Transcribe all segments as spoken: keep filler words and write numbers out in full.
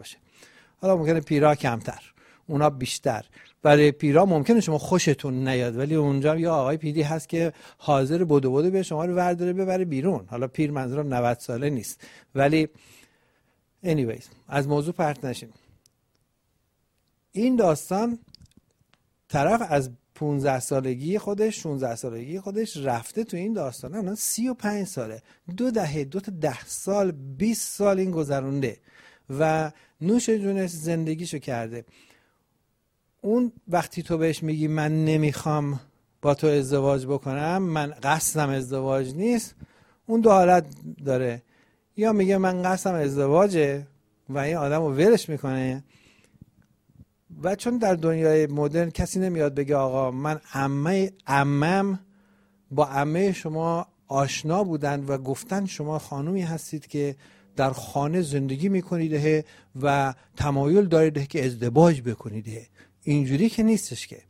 باشه. حالا ممکنه پیرا کمتر، اونا بیشتر. برای پیرا ممکنه شما خوشتون نیاد، ولی اونجا یا آقای پیری هست که حاضر بدو بدو به شما رو ورداره ببره بیرون. حالا پیر منظورم نود ساله نیست، ولی anyways از موضوع پرت نشیم. این داستان طرف از پونزده سالگی خودش، شانزده سالگی خودش رفته تو این داستانه، الان سی و پنج ساله، دو دهه، دو تا ده سال، بیست سال این گذرونده و نوش جونش زندگیشو کرده. اون وقتی تو بهش میگی من نمیخوام با تو ازدواج بکنم، من قصدم ازدواج نیست، اون دو حالت داره. یا میگه من قصدم ازدواجه و این آدم رو ولش میکنه. و چون در دنیای مدرن کسی نمیاد بگه آقا من عمه عمم با عمه شما آشنا بودن و گفتن شما خانومی هستید که در خانه زندگی میکنید و تمایل دارید که ازدواج بکنید. اینجوری که نیستش که.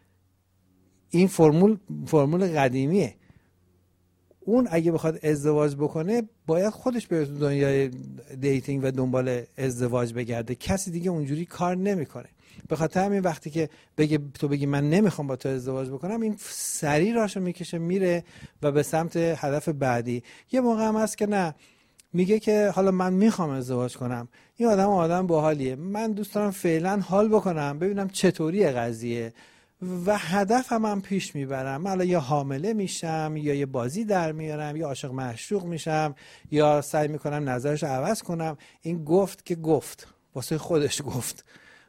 این فرمول فرمول قدیمیه. اون اگه بخواد ازدواج بکنه باید خودش به دنیای دیتینگ و دنبال ازدواج بگرده، کسی دیگه اونجوری کار نمیکنه. به خاطر همین وقتی که بگه تو بگی من نمیخوام با تو ازدواج بکنم، این سریع راشو میکشه میره و به سمت هدف بعدی. یه موقع هم هست که نه، میگه که حالا من میخوام ازدواج کنم، این آدم آدم باحالیه، من دوست دارم فعلا حال بکنم ببینم چطوریه قضیه و هدفم هم پیش میبرم. حالا یا حامله میشم یا یه بازی در میارم یا عاشق معشوق میشم یا سعی میکنم نظرش عوض کنم. این گفت که گفت واسه خودش گفت،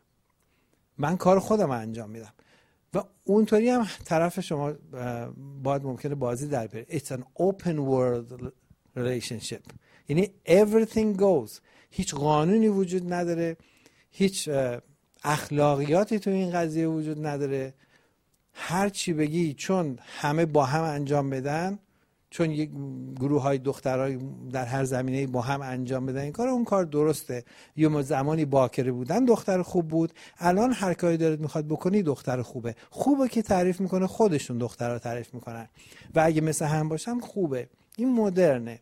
من کار خودم انجام میدم و اونطوری هم طرف شما باید ممکنه بازی در بیاره. It's an open world relationship، یعنی everything goes، هیچ قانونی وجود نداره، هیچ اخلاقیاتی تو این قضیه وجود نداره. هر چی بگی چون همه با هم انجام بدن، چون یک گروه های دخترای در هر زمینه با هم انجام بدن این کار، اون کار درسته. یه زمانی باکره بودن دختر خوب بود، الان هر کاری دارید میخواد بکنی دختر خوبه. خوبه که تعریف میکنه، خودشون دخترها تعریف میکنن و اگه مثل هم باشن خوبه. این مدرنه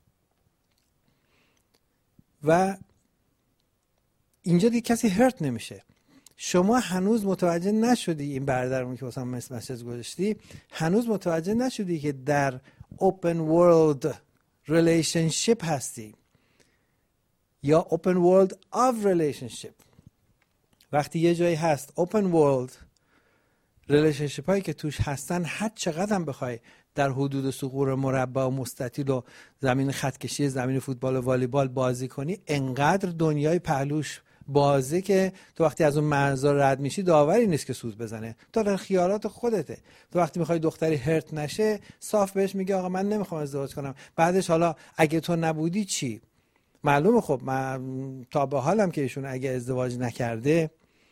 و اینجا دیگه کسی هرت نمیشه. شما هنوز متوجه نشدی، این برادرمون که واسه من مسیج گذاشتی، هنوز متوجه نشدی که در open world relationship هستی یا open world of relationship. وقتی یه جایی هست open world relationship هایی که توش هستن، هر چقدر هم بخوای در حدود ثغور مربع و مستطیل و زمین خطکشی زمین فوتبال و والیبال بازی کنی، انقدر دنیای پهلوش بازه که تو وقتی از اون مرزا رد میشی داوری نیست که سود بزنه. تو در خیالات خودته. تو وقتی میخوای دختری هرت نشه صاف بهش میگه آقا من نمیخوام ازدواج کنم. بعدش حالا اگه تو نبودی چی؟ معلومه. خب من تا به حالم که ایشون اگه ازدواج نکرده،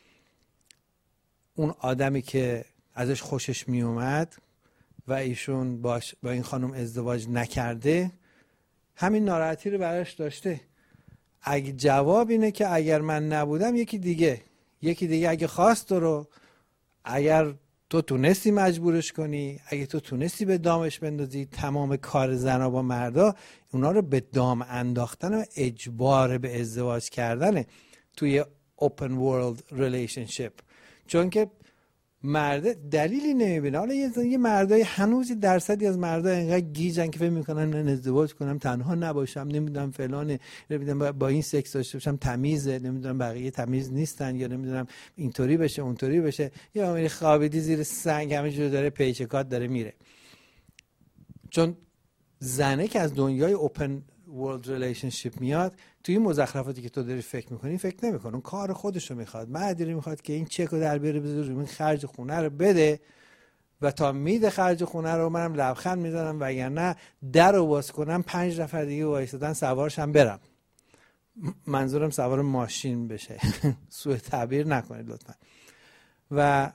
اون آدمی که ازش خوشش میومد و ایشون باش با این خانم ازدواج نکرده، همین ناراحتی رو براش داشته. اگه جواب اینه که اگر من نبودم یکی دیگه یکی دیگه اگه خواست رو، اگر تو تونستی مجبورش کنی، اگه تو تونستی به دامش بندازی، تمام کار زنا با مردا اونا رو به دام انداختن و اجبار به ازدواج کردنه توی open world relationship. چون که مرد دلیلی نمیبینه. حالا یه یه مردای هنوزی درصدی از مردا اینقدر گیجن که فکر میکنن من ازدواج کنم تنها نباشم، نمیدونم فلان، نمیدونم با این سکس داشته باشم تمیزه، نمیدونم بقیه تمیز نیستن، یا نمیدونم اینطوری بشه اونطوری بشه، یا میری خوابیدی زیر سنگ همینجوری داره پیچکات داره میره. چون زنه که از دنیای اوپن ورلد ریلیشنشیپ میاد، توی این مزخرفاتی که تو داری فکر میکنی فکر نمیکنه. اون کار خودش رو میخواد. مردی میخواد که این چک رو در بیاره بذاره این خرج خونه رو بده و تا میده خرج خونه رو منم لبخند میزنم، وگرنه در رو باز کنم پنج نفر دیگه وایسادن سوارشم برم. منظورم سوار ماشین بشه. سوء تعبیر نکنید لطفا. و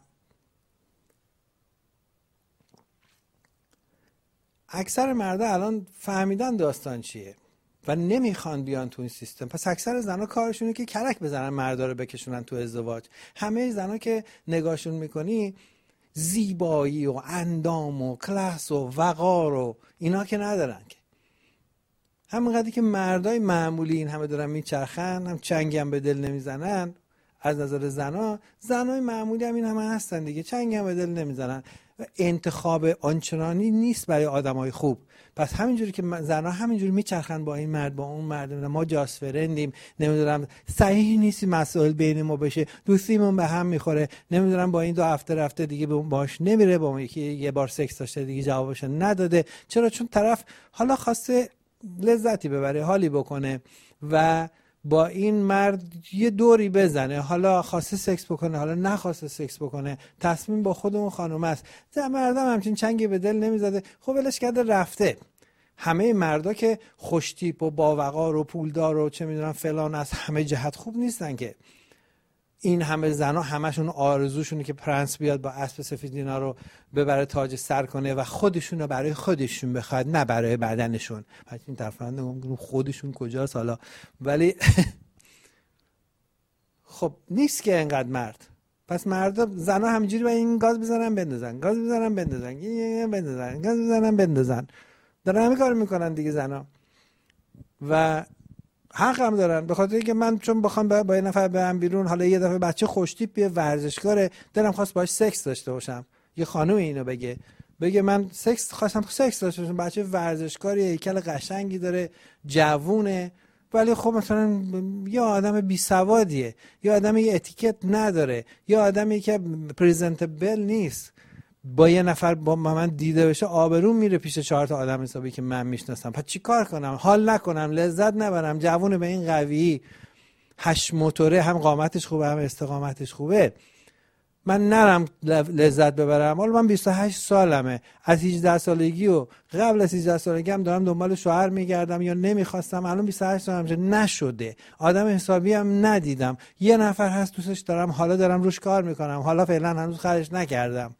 اکثر مردا الان فهمیدن داستان چیه و نمیخوان بیان تو این سیستم. پس اکثر زنا کارشونه که کرک بزنن مردا رو بکشونن تو ازدواج. همه زنا که نگاهشون میکنی زیبایی و اندام و کلاس و وقار و اینا که ندارن که. همینقدری که مردای معمولی این همه دارن میچرخن، هم چنگی هم به دل نمیزنن از نظر زنا، زنای معمولی هم این همه هستن دیگه، چنگی هم به دل نمیزنن. انتخاب آنچنانی نیست برای آدمای خوب. پس همینجوری که زنا همینجوری میچرخن با این مرد با اون مرد، ما جاست فرندیم، نمیدونم صحیح نیستی مسائل بین ما بشه، دوستیمون به هم میخوره، نمیدونم با این دو هفته رفته دیگه باش نمیره، با اون یکی یه بار سکس داشته دیگه جوابش نداده. چرا؟ چون طرف حالا خواسته لذتی ببره، حالی بکنه و با این مرد یه دوری بزنه، حالا خواسته سکس بکنه حالا نخواسته سکس بکنه، تصمیم با خود اون خانم است. مردم همچین چنگی به دل نمیزده، خب ولش کرده رفته. همه مردا که خوشتیپ و باوقار و پولدار و چه میدونم فلان از همه جهت خوب نیستن که. این همه زنا همشون آرزوشونه که پرنس بیاد با اسب سفید اینا رو ببره تاج سر کنه و خودشون رو برای خودشون بخواد، نه برای بدنشون. پس این طرفند خودشون کجاست حالا؟ ولی خب نیست که انقدر مرد. پس مردا زنا همینجوری با این گاز بزنن بندازن، گاز بزنن بندازن، بندازن، گاز بزنن بندازن، دارن همین کارو میکنن دیگه زنا. و حق هم دارن، به خاطر اینکه من چون بخوام با یه نفر برم بیرون، حالا یه دفعه بچه خوشتیپ یه ورزشکاره دلم خواست باهاش سکس داشته باشم، یه خانم اینو بگه بگه من سکس خواستم سکس داشته باشم، بچه ورزشکاری، هیکل قشنگی داره، جوونه، ولی خب مثلا یه آدم بی سوادیه، یه آدم یه اتیکت نداره، یه آدمی که پرزنتبل نیست، با یه نفر با من دیده بشه آبروم میره پیش چهار تا آدم حسابی که من میشناسم. پس چی کار کنم؟ حال نکنم، لذت نبرم، جوونه به این قوی، هشت موتوره، هم قامتش خوبه هم استقامتش خوبه، من نرم لذت ببرم؟ حالا من بیست و هشت سالمه، از هجده سالگی و قبل از هجده سالگی هم دارم دنبال شوهر میگردم یا نمیخواستم، الان بیست و هشت سالمه نشده، آدم حسابی هم ندیدم، یه نفر هست دوستش دارم، حالا دارم روش کار میکنم، حالا فعلا هنوز خرج نکردم،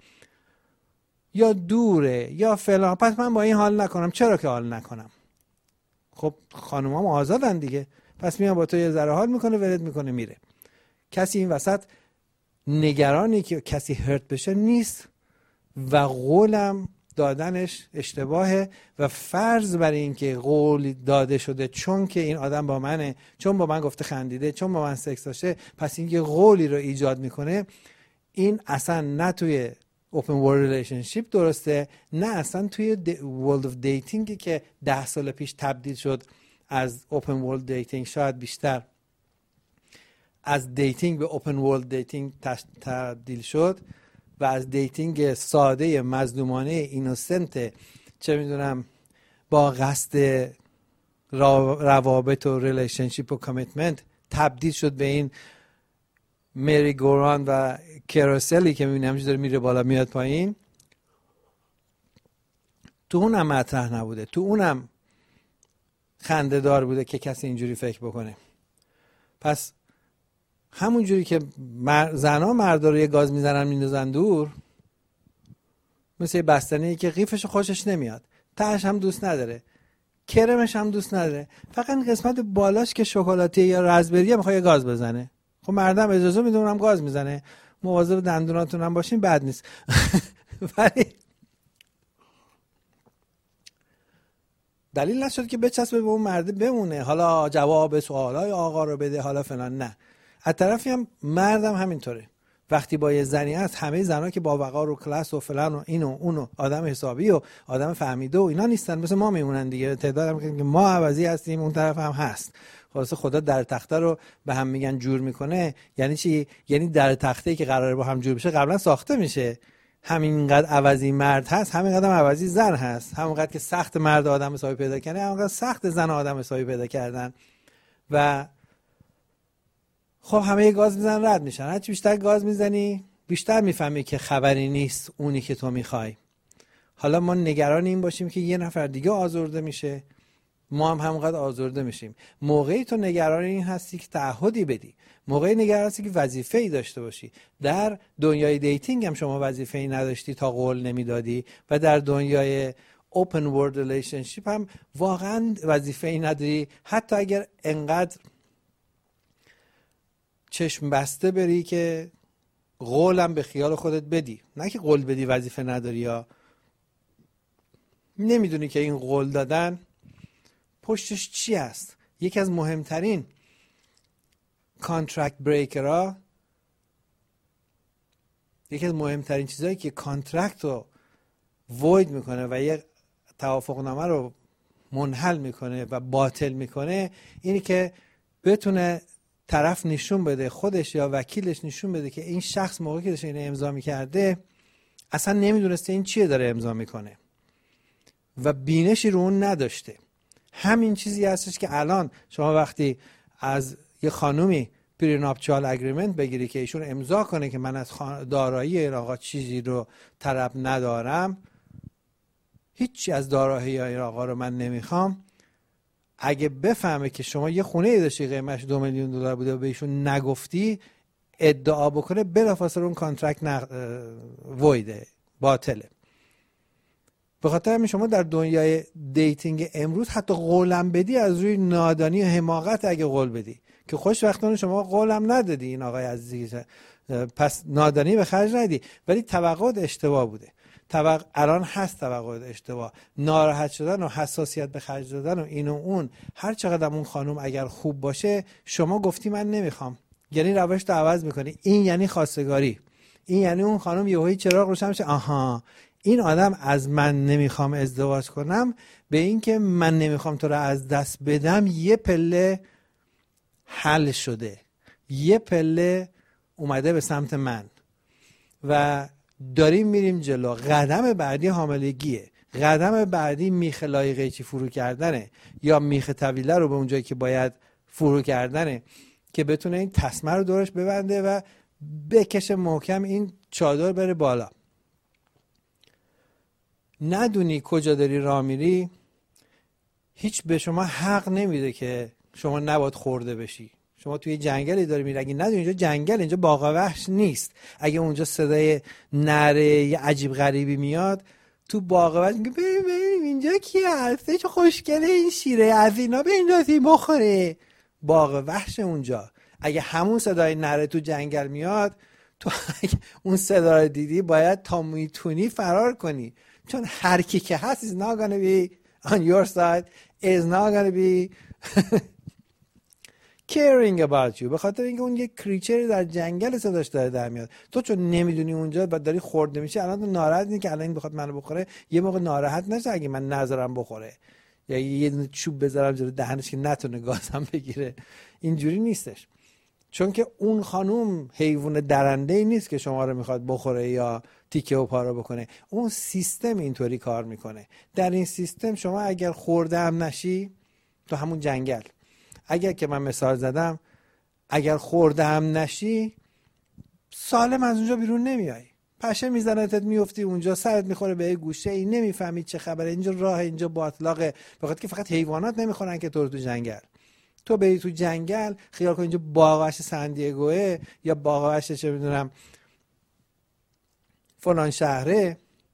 یا دوره یا فلان. پس من با این حال نکنم. چرا که حال نکنم؟ خب خانومام آزادن دیگه، پس میام با تو یه ذره حال میکنه، ولد میکنه میره. کسی این وسط نگرانی که کسی هرت بشه نیست و قولم دادنش اشتباهه و فرض بر این که قول داده شده چون که این آدم با منه، چون با من گفته خندیده، چون با من سکس داشته، پس این یه قولی رو ایجاد میکنه. این اصلا نه توی open world relationship درسته، نه اصلا توی world of dating که ده سال پیش تبدیل شد از open world dating، شاید بیشتر از دیتینگ به open world dating تبدیل شد و از دیتینگ ساده مظلومانه اینوسنت چه میدونم با قصد روابط و ریلیشنشیپ و کامیتمنت تبدیل شد به این مری گوران و کروسلی که میبینی همچه داره میره بالا میاد پایین. تو اونم مطرح نبوده، تو اونم خنده دار بوده که کسی اینجوری فکر بکنه. پس همون جوری که مر... زنا مردا رو یه گاز میزنن میندازن دور، مثل یه بستنی که قیفش خوشش نمیاد، تهش هم دوست نداره، کرمش هم دوست نداره، فقط قسمت بالاش که شکلاتی یا رزبریه میخواد یه گاز بزنه. خب مردم اجازه میدونم هم گاز میزنه، مواظب دندوناتون هم باشین، بد نیست. ولی دلیل نشد که بچسبه به اون مرد بمونه، حالا جواب سوالای آقا رو بده، حالا فلان. نه، از طرفی هم مردم همینطوره، وقتی با یه زنی هست، همه زنا که با وقار و کلاس و فلان و اینو اونو آدم حسابی و آدم فهمیده و اینا نیستن، مثل ما میمونن دیگه. تعداد هم که ما عوضی هستیم، اون طرف هم هست. خلاص خدا در تخته رو به هم میگن جور میکنه. یعنی چی؟ یعنی در تخته‌ای که قراره با هم جور بشه قبلا ساخته میشه. همینقدر عوضی مرد هست، همینقدر هم عوضی زن هست. همونقدر که سخت مرد آدم حسابی پیدا کنه، همونقدر سخت زن آدم حسابی پیدا کردن. و خب همه گاز میزنن رد میشن. هرچی بیشتر گاز میزنی بیشتر میفهمی که خبری نیست اونی که تو میخوای. حالا ما نگران این باشیم که یه نفر دیگه آزرده میشه، ما هم همونقدر آزرده میشیم. موقعی تو نگران این هستی که تعهدی بدی، موقعی نگران هستی که وظیفه‌ای داشته باشی. در دنیای دیتینگ هم شما وظیفه‌ای نداشتی تا قول نمیدادی، و در دنیای open world relationship هم واقعا وظیفه‌ای نداری، حتی اگر انقدر چشم بسته بری که قولم به خیال خودت بدی. نه که قول بدی وظیفه نداری، یا نمیدونی که این قول دادن پشتش چی هست. یکی از مهمترین کانترکت بریکرها، یکی از مهمترین چیزایی که کانترکت رو وید میکنه و یک توافقنامه رو منحل میکنه و باطل میکنه، اینی که بتونه طرف نشون بده، خودش یا وکیلش نشون بده که این شخص موقعی که داشته اینو امضا میکرده اصلا نمیدونسته این چیه داره امضا میکنه و بینشی رو اون نداشته. همین چیزی هستش که الان شما وقتی از یه خانومی پریناپچوال اگریمنت بگیری که ایشون امضا کنه که من از دارایی این آقا چیزی رو طلب ندارم، هیچی از دارایی این آقا رو من نمیخوام، اگه بفهمه که شما یه خونه ای داشتی قیمتش دو میلیون دلار بوده و به ایشون نگفتی، ادعا بکنه بلافاصله اون کانترکت نق... ویده، باطله. به خاطر همین شما در دنیای دیتینگ امروز حتی قولم بدی از روی نادانی و حماقت، اگه قول بدی که خوشبختانه شما قولم ندادی این آقای عزیزی، پس نادانی به خرج ندی، ولی توقعات اشتباه بوده. توقع الان هست توقعات اشتباه، ناراحت شدن و حساسیت به خرج دادن و این و اون. هر چقدر اون خانم اگر خوب باشه، شما گفتی من نمیخوام، یعنی روش رو عوض میکنی. این یعنی خواستگاری. این یعنی اون خانم یهویی چراغ روشن میشه، آها این آدم از من نمیخوام ازدواج کنم، به این که من نمیخوام تو رو از دست بدم یه پله حل شده، یه پله اومده به سمت من و داریم میریم جلو. قدم بعدی حاملگیه، قدم بعدی میخ لای قیچی فرو کردنه یا میخ طویله رو به اونجایی که باید فرو کردنه که بتونه این تسمه رو دورش ببنده و بکشه محکم این چادر بره بالا. ندونی کجا داری راه میری، هیچ به شما حق نمیده که شما نباید خورده بشی. شما توی جنگلی داری میری، اگه ندونی اینجا جنگل، اینجا باغ وحش نیست. اگه اونجا صدای نره یه عجیب غریبی میاد تو باغ وحش، میگه بریم بریم اینجا کی هسته، چه خوشگله این شیره، از اینا بندازیم بخوره. باغ وحش اونجا. اگه همون صدای نره تو جنگل میاد، تو اون صدا رو دیدی باید تا میتونی فرار کنی، چون هر کی که هست is not gonna be on your side, is not gonna be caring about you. به خاطر اینکه اون یک کریچری در جنگل صداش داره در میاد. تو چون نمیدونی اونجا و داری خورده میشه، الان تو ناراحت نیستی که الان این بخواد منو بخوره، یه موقع ناراحت نشه اگه من نذارم بخوره یا یه دونه چوب بذارم جلوی دهنش که نتونه گازم بگیره. اینجوری نیستش، چون که اون خانوم حیوان درنده ای نیست که شما رو میخواد بخوره یا تیکه و پاره بکنه. اون سیستم اینطوری کار میکنه. در این سیستم شما اگر خورده هم نشی، تو همون جنگل، اگر که من مثال زدم، اگر خورده هم نشی، سالم از اونجا بیرون نمیای. پشه میزنتت، میفتی اونجا، سرت میخوره به گوشه ای، نمیفهمی چه خبره، اینجا راه، اینجا باطلاقه. فقط که فقط حیوانات نمیخورن که تو رو تو جنگل. تو بری تو جنگل، خیال کن اینجا باغوش سندیگوه یا باغوش چه میدونم فلان شهره،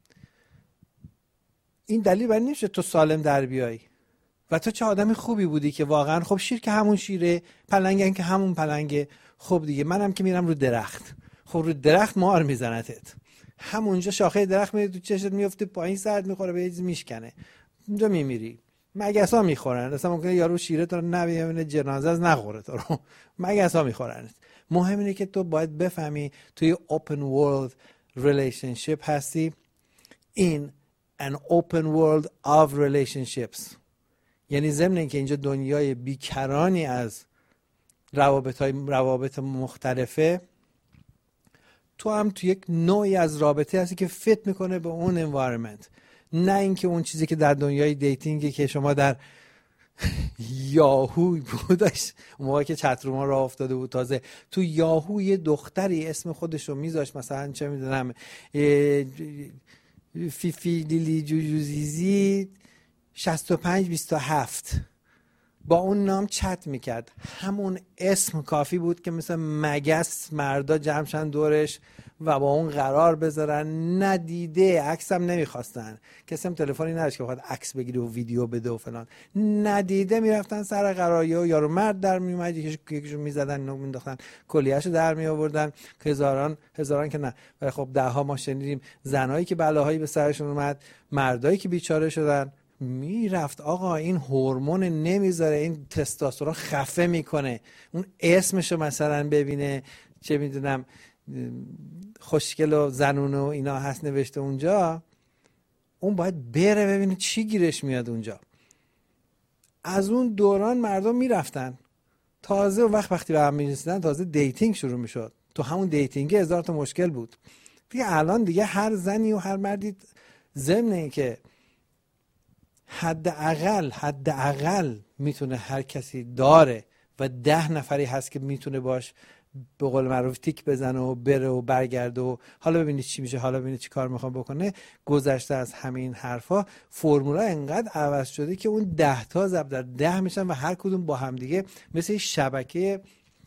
این دلیل بر نمیشه تو سالم در بیایی. و تو چه آدمی خوبی بودی که واقعا خب شیر که همون شیره، پلنگن که همون پلنگه. خب دیگه منم که میرم رو درخت، خب رو درخت مار میزنتت، همونجا شاخه درخت میره تو چشت، میفته پایین، سرت میخوره به چیز میشکنه، اونجا میمیری. مگسا میخورن، اصلا ممکنه یارو شیره تو رو نبینه، جنازه از نخوره تو رو، مگسا میخورن. مهم اینه که تو باید بفهمی توی open world relationship هستی، in an open world of relationships. یعنی ضمن اینکه اینجا دنیای بیکرانی از روابط های روابط مختلفه، تو هم تو یک نوعی از رابطه هستی که فیت میکنه به اون environment. نه اینکه اون چیزی که در دنیای دیتینگی که شما در یاهو بودش، اون موقعی که چتروما راه افتاده بود تازه، تو یاهو یه دختری اسم خودش رو میذاشت، مثلا چه میدونم فیفی لیلی جوجوزیزی شصت و پنج بیست و هفت، با اون نام چت میکرد. همون اسم کافی بود که مثل مگس مردا جمعشن دورش و با اون قرار بذارن. ندیده، عکس هم نمیخواستن، کسی هم تلفنی نداشت که بخواد عکس بگیره و ویدیو بده و فلان. ندیده میرفتن سر قراری و یارو مرد در میومد، یکیشو میزدن، اینو مینداختن کلیهشو در می آوردن. هزاران هزاران که نه، ولی خب ده ها ما شنیدیم زنایی که بلاهایی به سرشون اومد، مردایی که بیچاره شدن. میرفت آقا این هورمون نمیذاره، این تستوسترون خفه میکنه، اون اسمشو مثلا ببینه چه میدونم خوشگل و زنون و اینا هست نوشته اونجا، اون باید بره ببینه چی گیرش میاد اونجا. از اون دوران مردم میرفتن، تازه اون وقت وقتی به هم میرسیدن تازه دیتینگ شروع میشد. تو همون دیتینگ هزار تا مشکل بود. دیگه الان دیگه هر زنی و هر مردی ضمن این که حداقل حداقل میتونه هر کسی داره و ده نفری هست که میتونه باش به قول معروف تیک بزنه و بره و برگرده و حالا ببینید چی میشه، حالا ببینید چی کار میخوام بکنه. گذشته از همین حرفا فرمولا انقدر عوض شده که اون ده تا ضرب در ده میشن و هر کدوم با هم دیگه مثل شبکه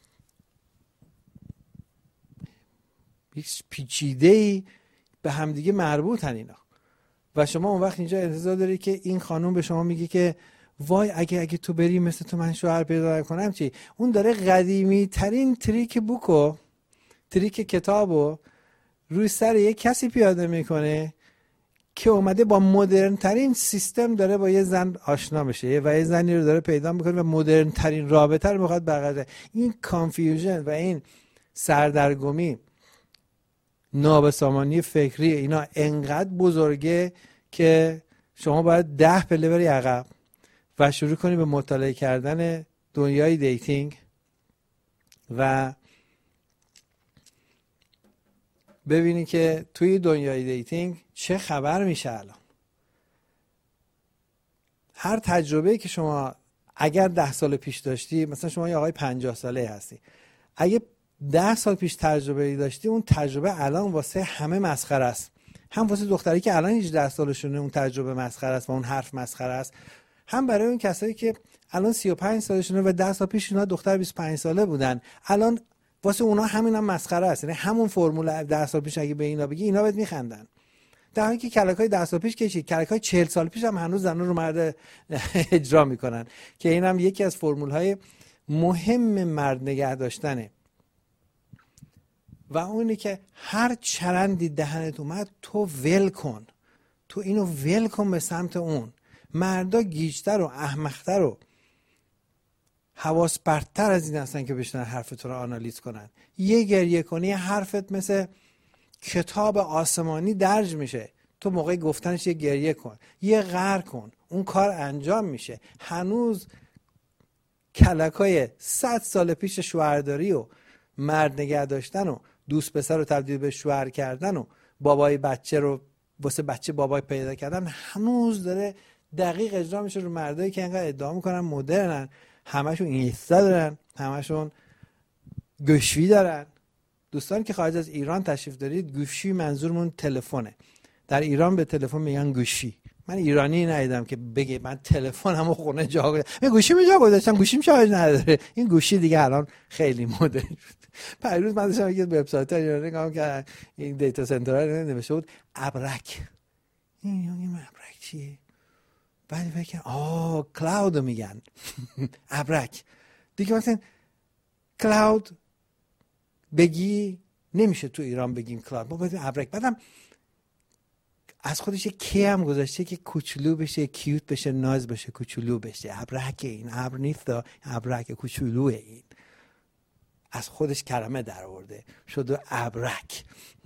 پیچیده‌ای به هم دیگه مربوطن اینا. و شما اون وقت اینجا انتظار داری که این خانم به شما میگه که وای اگه اگه تو بری مثل تو من شوهر پیدا کنم چی؟ اون داره قدیمی ترین تریک بوکو، تریک کتابو روی سر یک کسی پیاده میکنه که اومده با مدرن ترین سیستم داره با یه زن آشنا بشه و یه زنی رو داره پیدا میکنه و مدرن ترین رابطه رو میخواد برقرار. این کانفیوژن و این سردرگمی، نابسامانی فکری اینا انقدر بزرگه که شما باید ده پله بری عقب و شروع کنی به مطالعه کردن دنیای دیتینگ و ببینی که توی دنیای دیتینگ چه خبر میشه الان. هر تجربه‌ای که شما اگر ده سال پیش داشتی، مثلا شما یه آقای پنجاه ساله هستی، اگه ده سال پیش تجربه‌ای داشتی، اون تجربه الان واسه همه مسخره است. هم واسه دختری که الان هجده سالشونه اون تجربه مسخره است و اون حرف مسخره است، هم برای اون کسایی که الان سی و پنج سالشونه و ده سال پیش اینا دختر بیست و پنج ساله بودن، الان واسه اونا همین هم مسخره است. یعنی همون فرمول ده سال پیش اگه به اینا بگی اینا بهت میخندن، در حالی که کلکای ده سال پیش کشید، کلکای چهل سال پیش هم هنوز زنان رو مرد اجرا میکنن که اینم یکی از فرمول‌های مهم مرد نگه داشتنه. و اونی که هر چرندی دهنت اومد تو ول کن، تو اینو ول کن به سمت اون. مردا گیجتر و احمقتر و حواس پرت‌تر از این هستن که بشنن حرفت رو آنالیز کنن. یه گریه کنی حرفت مثل کتاب آسمانی درج میشه، تو موقع گفتنش یه گریه کن، یه غر کن، اون کار انجام میشه. هنوز کلکای صد سال پیش شوهرداری و مرد نگه داشتن و دوست پسر رو تبدیل به شوهر کردن و بابای بچه رو واسه بچه بابای پیدا کردن هنوز داره دقیق اجرا میشه رو مردایی که انقدر ادعا میکنن مدرنن، همشون اینستا دارن، همشون گوشی دارن. دوستان که خارج از ایران تشریف دارید، گوشی منظورمون تلفنه. در ایران به تلفن میگن گوشی. من ایرانی ندیدم که بگه من تلفنمو خونه جا گذاشتم، من گوشیمو جا گذاشتم، گوشیم شارژ نداره. این گوشی دیگه الان خیلی مدرن شد. پیروز من داشتم یه وبسایت ایرانی نگاه که این دیتا سنترها نوشته بود ابرک. این ابرک چیه؟ بعد فکر آه کلاود میگن ابرک دیگه. مثلا کلاود بگی نمیشه تو ایران بگیم کلاود، ما باید ابرک. بعدم از خودش یه کی هم گذاشته که کوچولو بشه، کیوت بشه، ناز بشه، کوچولو بشه. ابرک این ابر نیست، ابرک کوچولوه. این از خودش کلمه در آورده شده ابرک.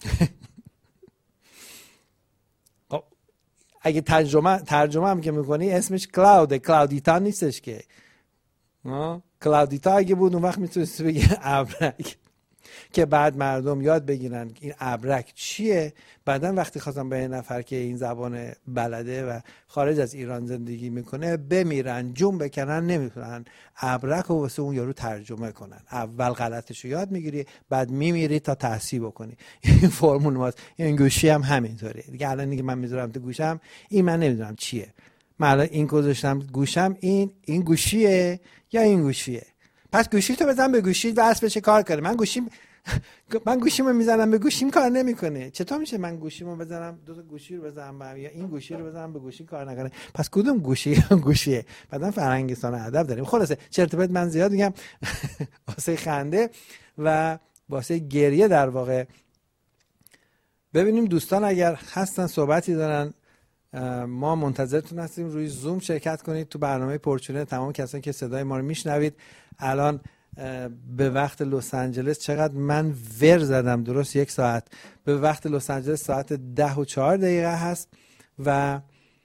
اگه ترجمه ترجمه هم که میکنی اسمش کلاوده، کلاودیتا نیستش که. کلاودیتا اگه بود اون وقت میتونست بگی ابرک، که بعد مردم یاد بگیرن این ابرک چیه. بعدن وقتی خواستم به این نفر که این زبان بلده و خارج از ایران زندگی میکنه بمیرن جون بکنن، نمیتونن ابرک رو واسه اون یارو ترجمه کنن. اول غلطشو یاد میگیری، بعد میمیری تا تحصیل بکنی. این فرمول ماست. این گوشی هم همینطوره دیگه. الان دیگه من میذارم تو گوشم، این من نمیدونم چیه، من الان این گذاشتم گوشم، این این گوشیه یا این گوشیه. پس گوشی تو بزن به گوشی واسه چه کار کنه؟ من گوشیم من گوشیمو میزنم به گوشیم کار نمیکنه. چطور میشه من گوشیمو بزنم دو تا گوشی رو بزنم با هم یا این گوشی رو بزنم به گوشی کار نکنه؟ پس کدوم گوشی گوشیه؟ بعدن فرهنگستان ادب داریم. خلاصه چرت و پرت من زیاد میگم واسه خنده و واسه گریه در واقع. ببینیم دوستان اگر هستن صحبتی دارن ما منتظرتون هستیم روی زوم شرکت کنید تو برنامه پرچونه. تمام کسانی که صدای ما رو میشنوید الان به وقت لس آنجلس، چقدر من ور زدم، درست یک ساعت به وقت لس آنجلس ساعت ده و چهار دقیقه هست و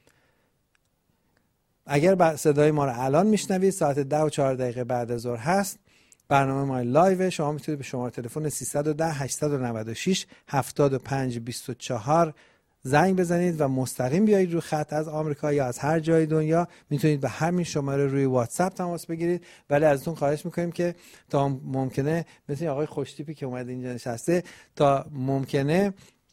اگر صدای ما رو الان میشنوید ساعت ده و چهار دقیقه بعد از ظهر هست. برنامه ما لایو. شما میتونید به شماره تلفن سیصد و ده هشتصد و نود و شش هفتاد و پنج بیست و چهار زنگ بزنید و مستقیم بیایید رو خط از آمریکا یا از هر جای دنیا. میتونید به همین شماره روی واتساپ تماس بگیرید، ولی ازتون خواهش میکنیم که تا ممکنه مثل آقای خوشتیپی که اومد اینجا نشسته، تا ممکنه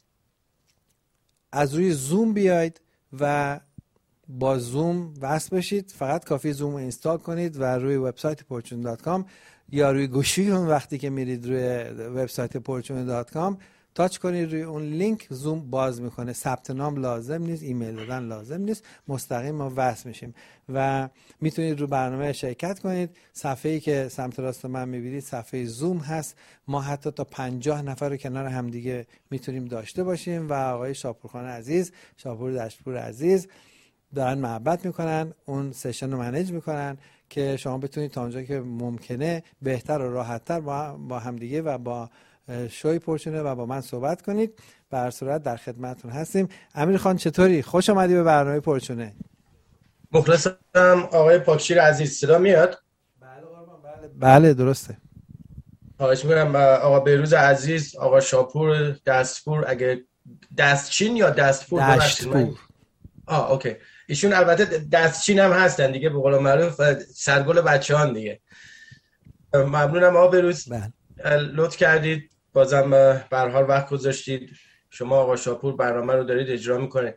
از روی زوم بیایید و با زوم وصل بشید. فقط کافی زوم رو اینستال کنید و روی وبسایت پورچون دات کام یا روی گوشی اون وقتی که میرید روی وبسایت پورچون دات کام تاچ کنید روی اون لینک، زوم باز میکنه. ثبت نام لازم نیست، ایمیل دادن لازم نیست، مستقیم ما وصل میشیم و میتونید رو برنامه شرکت کنید. صفحه‌ای که سمت راست من میبینید صفحه زوم هست. ما حتی تا پنجاه نفر رو کنار همدیگه میتونیم داشته باشیم و آقای شاپورخان عزیز، شاپور دشتپور عزیز دارن محبت میکنن، اون سشن رو منیج میکنن که شما بتونید تا اونجا که ممکنه بهتر و راحتتر با با همدیگه و با شوی پرچونه و با من صحبت کنید. به هر صورت در خدمتتون هستیم. امیر خان چطوری؟ خوش آمدی به برنامه پرچونه. مخلصم آقای پاکشیر عزیز. صدا میاد؟ بله قربان. بله بله درسته. خواهش می‌کنم آقا بهروز عزیز، آقا شاپور دستپور، اگه دستچین یا دستپور دستپور. آه اوکی. ایشون البته دستچین هم هستن دیگه، به قول معروف سرگل بچه‌هان دیگه. ممنونم آقا بهروز. بله. لطف کردید، بازم به هر حال وقت گذاشتید. شما آقا شاپور برنامه رو دارید اجرا میکنید.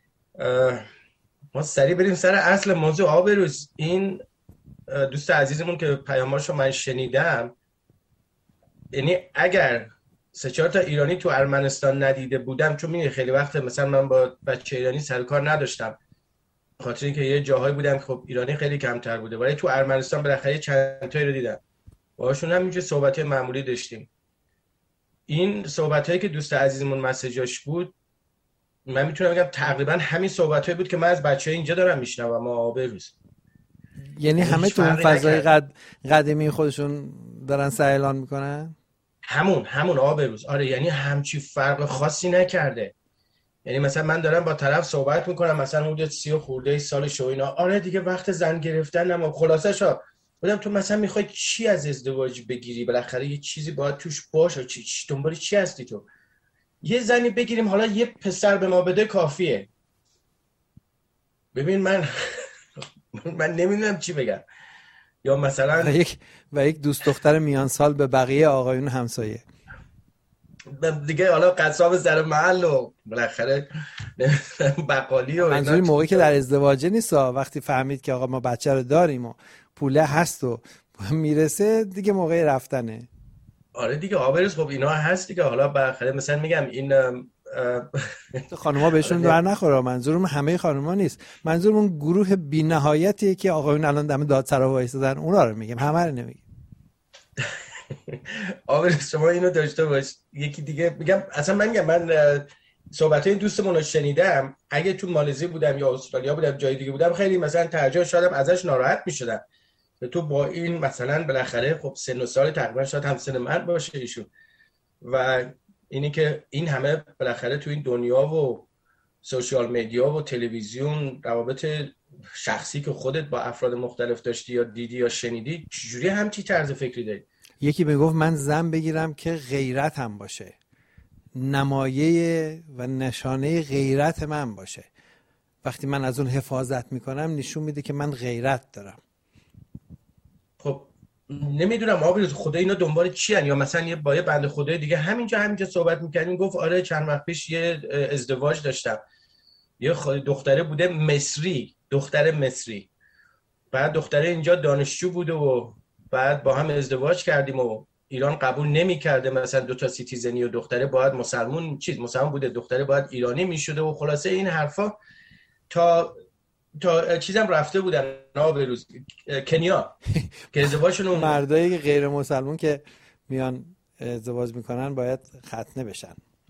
ما سریع بریم سر اصل موضوع. آقا بهروز، این دوست عزیزمون که پیاماشو من شنیدم، یعنی اگر سه چهار تا ایرانی تو ارمنستان ندیده بودم، چون میگه خیلی وقت مثلا من با بچه ایرانی سر کار نداشتم، خاطر اینکه یه جاهایی بودم که خب ایرانی خیلی کمتر بوده، ولی تو ارمنستان بالاخره چند تایی رو دیدم، باهاشون هم اینجوری صحبت‌های معمولی داشتیم. این صحبت‌هایی که دوست عزیزمون مسیجاش بود، من میتونم بگم تقریبا همین صحبت‌هایی بود که من از بچه‌ها اینجا دارم میشنوم. آقا بهروز، یعنی همه تو اون فضای قد... قدیمی خودشون دارن سعی اعلان میکنن؟ همون همون آقا بهروز. آره، یعنی همچی فرق خاصی نکرده. یعنی مثلا من دارم با طرف صحبت میکنم، مثلا حدود سی و خورده سالش و اینا، آره دیگه وقت زن گرفتن، اما خلاصش بودم تو مثلا میخوای چی از ازدواج بگیری؟ بالاخره یه چیزی باید توش باشه. چی, چی دنبال چی هستی تو؟ یه زنی بگیریم، حالا یه پسر به ما بده کافیه. ببین من من نمیدونم چی بگم. یا مثلا و یک و یک دوست دختر میان سال به بقیه آقایون همسایه دیگه، حالا قصاب سر محل و بالاخره بقالی و منظوری موقعی که در ازدواجه نیست، وقتی فهمید که آقا ما بچه رو داریم و پوله هست و میرسه دیگه موقع رفتنه. آره دیگه آقا بهروز، خب اینا هست دیگه. حالا بالاخره مثلا میگم این خانوما بهشون دور نخوره. منظورم همه خانوما نیست، منظورم اون گروه بی‌نهایتیه که آقایون الان دم دادسرا وایسادن، اونا رو میگم، همه رو نمیگم. آقا شما اینو داشته باش. یکی دیگه میگم، اصلا من میگم من صحبتای دوستمون رو شنیدم، اگه تو مالزی بودم یا استرالیا بودم جای دیگه بودم، خیلی مثلا ترجمه شدم ازش ناراحت میشدم. تو با این مثلا بالاخره خب سن و سال تقریبا شاید هم سن من باشه ایشون، و اینی که این همه بالاخره تو این دنیا و سوشال مدیا و تلویزیون روابط شخصی که خودت با افراد مختلف داشتی یا دیدی یا شنیدی، چجوری همچی طرز فکری داری؟ یکی میگفت من زن بگیرم که غیرت هم باشه، نمایه و نشانه غیرت من باشه. وقتی من از اون حفاظت میکنم نشون میده که من غیرت دارم. خب نمیدونم آقا خدا اینا دنبال چی هن؟ یا مثلا یه با یه بنده خدای دیگه همینجا همینجا صحبت میکنیم، گفت آره چند وقت پیش یه ازدواج داشتم، یه دختره بوده مصری، دختر مصری، بعد دختره اینجا دانشجو بوده و بعد با هم ازدواج کردیم و ایران قبول نمی‌کرده مثلا دو تا سیتیزنی و دختره باید مسلمون چیز مسلمان بوده، دختره باید ایرانی میشده و خلاصه این حرفا. تا تا چیزم رفته بودن آقا بهروز کنیا که ازدواجشون مردایی غیر مسلمون که میان ازدواج میکنن باید ختنه بشن.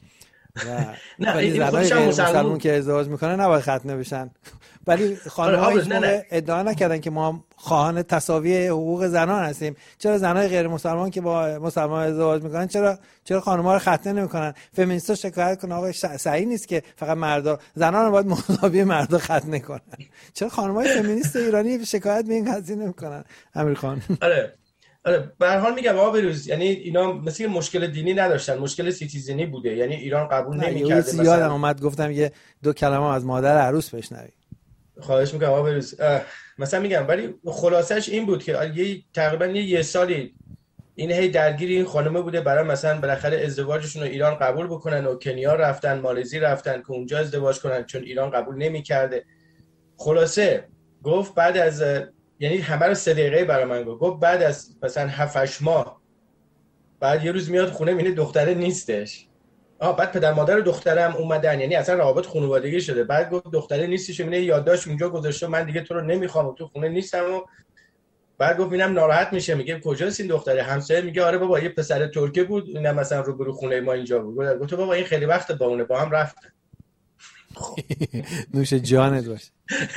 نه ولی این زنای خودش هم غیر مسلمون مسلمون که ازدواج میکنن نباید ختنه بشن. ولی خانم‌ها آره، هیچ نه، موقع نه. ادعا نکردن که ما خواهان تساوی حقوق زنان هستیم. چرا زنای غیر مسلمان که با مسلمان ازدواج میکنن چرا چرا خانم‌ها رو ختنه نمیکنن؟ فمینیست‌ها شکایت کنن آقا صحیح نیست که فقط مردا، زنان رو باید مساوی مردا ختنه کنن. چرا خانم‌های فمینیست ایرانی شکایت به این قضیه نمیکنن؟ امیر خان. آره آره به هر حال میگم آقا بروز، یعنی اینا مثل مشکل دینی نداشتن، مشکل سیتیزنی بوده. یعنی ایران قبول نمی‌کرده. مثلا یادم اومد گفتم یه دو کلمه از مادر عروس بشنوی. خواهش میکنم آقا بروز. مثلا میگم ولی خلاصش این بود که یه تقریبا یه, یه سالی این هی درگیری این خانمه بوده برای مثلا بالاخره ازدواجشون رو ایران قبول بکنن و کنیا رفتن، مالزی رفتن که اونجا ازدواج کنن چون ایران قبول نمی‌کرده. خلاصه گفت بعد از، یعنی همه رو سه دقیقه برای من گفت گفت بعد از مثلا هفت هشت ماه بعد یه روز میاد خونه میبینه دختره نیستش. آه بعد پدر مادر و دخترم اومدن، یعنی اصلا روابط خانوادگی شده. بعد گفت دختره نیستش، میبینه یادداشت اونجا گذاشته من دیگه تو رو نمیخوام و تو خونه نیستم. و بعد گفت اینم ناراحت میشه، میگه کجاست این دختره؟ همسایه میگه آره بابا یه پسر ترکه بود اینم مثلا روبرو خونه ما اینجا بود. گفت بابا این خیلی وقت با اونه با هم رفتن. نوش جانت باشه.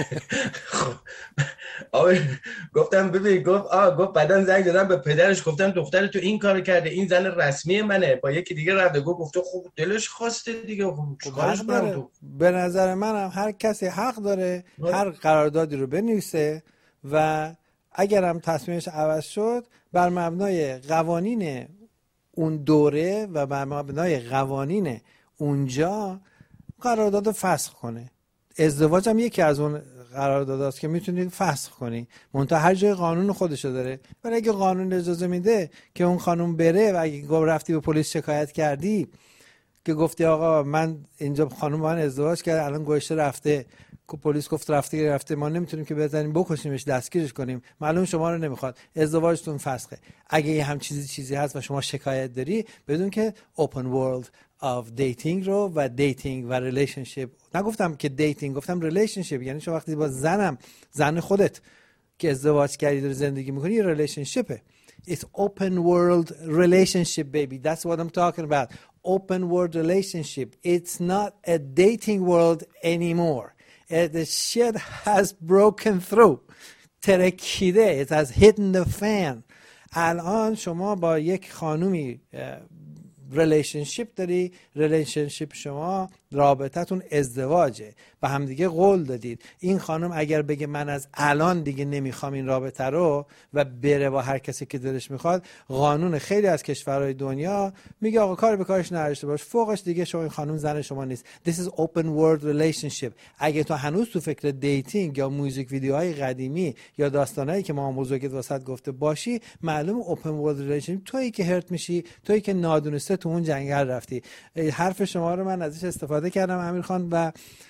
آره گفتم ببین، گفت آ گفت بعدن زنگ زدم به پدرش گفتم دختر تو این کارو کرده، این زن رسمی منه، با یکی دیگه رفته. گفت گفت خب دلش خواسته دیگه، خب چیکارش کنم تو؟ به نظر منم هر کسی حق داره هر قراردادی رو بنویسه و اگرم تصمیمش عوض شد بر مبنای قوانین اون دوره و بر مبنای قوانین اونجا قرارداد فسخ کنه. ازدواج هم یکی از اون قرارداداست که میتونی فسخ کنی، منتها هر جای قانون خودشو داره. ولی اگه قانون اجازه میده که اون خانم بره و اگه رفتی به پلیس شکایت کردی که گفتی آقا من اینجا خانم با من ازدواج کرد الان گوشته رفته، که پلیس گفت رفته رفته ما نمیتونیم که بزنیم بکشیمش دستگیرش کنیم، معلوم شما رو نمیخواد، ازدواجتون فسخه. اگه یه هم چیزی چیزی هست و شما شکایت داری بدون که open world of dating رو و dating و relationship، نگفتم که dating گفتم relationship، یعنی شما وقتی با زنم زن خودت که ازدواج کردی داری زندگی میکنی یه relationshipه. It's open world relationship baby, that's what I'm talking about. Open world relationship. It's not a dating world anymore. The shit has broken through. ترکیده. It has hit the fan. الان شما با یک خانومی ریلیشنشیپ داری، ریلیشنشیپ شما رابطتون ازدواجه و همدیگه قول دادید. این خانم اگر بگه من از الان دیگه نمیخوام این رابطه رو و بره با هر کسی که دلش میخواد، قانون خیلی از کشورهای دنیا میگه آقا کار به کارش نداشته باش، فوقش دیگه شما این خانم زن شما نیست. This is open world relationship. اگه تو هنوز تو فکر دیتینگ یا موزیک ویدیوهای قدیمی یا داستانایی که ما بزرگت واسط گفته باشی، معلوم open world relationship تویی که هرت میشی، تویی که نادونسته تو اون جنگل رفتی. حرف شما رو من ازش استفاده کردم امیر خان و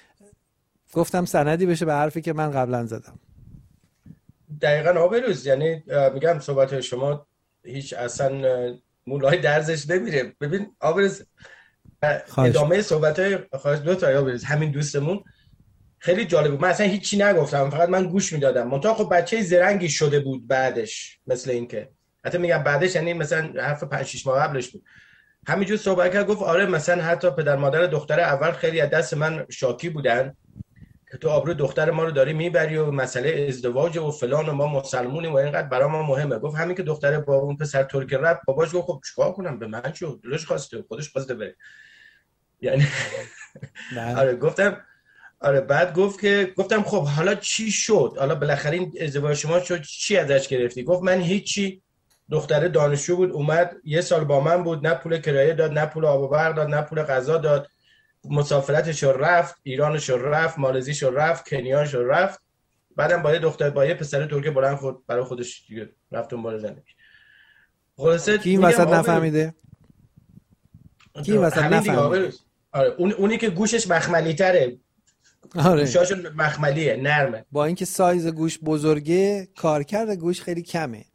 گفتم سندی بشه به حرفی که من قبلا زدم. دقیقاً آبروز، یعنی میگم صحبت شما هیچ اصلا مولای درزش نمیره. ببین آبروز ادامه صحبت‌های خواهش دو تا آبروز همین دوستمون خیلی جالب بود. من اصلا هیچی نگفتم، فقط من گوش میدادم. منتها خب بچه زرنگی شده بود بعدش، مثل اینکه حتی میگم بعدش یعنی مثلا حرف پنج شش ماه قبلش بود، همینجور صحبت کرد. گفت آره مثلا حتی پدر مادر دختر اول خیلی از دست من شاکی بودن که تو آبرو دختر ما رو داری میبری و مسئله ازدواج و فلان و ما مسلمونیم و اینقدر برای ما مهمه. گفت همین که دختر با اون پسر ترک رفت، باباش گفت خب چیکار کنم، به من چه، دلش خواسته خودش خواسته بره. یعنی آره گفتم آره. بعد گفت که گفتم خب حالا چی شد، حالا بالاخره این ازدواج شما شد، چی ازش گرفتی؟ گفت من هیچی، دختره دانشجو بود اومد یه سال با من بود، نه پول کرایه داد، نه پول آب و برق داد، نه پول غذا داد، مسافرتش رو رفت، ایرانش رو رفت، مالزیش رو رفت، کنیاش رو رفت، بعدم با یه دختر با یه پسر ترک بلند خود برای خودش دیگه رفت اونبار زندگی. خلاصه کی این وسط نفهمیده؟ کی این وسط نفهمیده؟ آره اون اونی که گوشش مخملی تره، آره گوشاشون مخملیه، نرمه، با اینکه سایز گوش بزرگه کارکرد گوش خیلی کمه.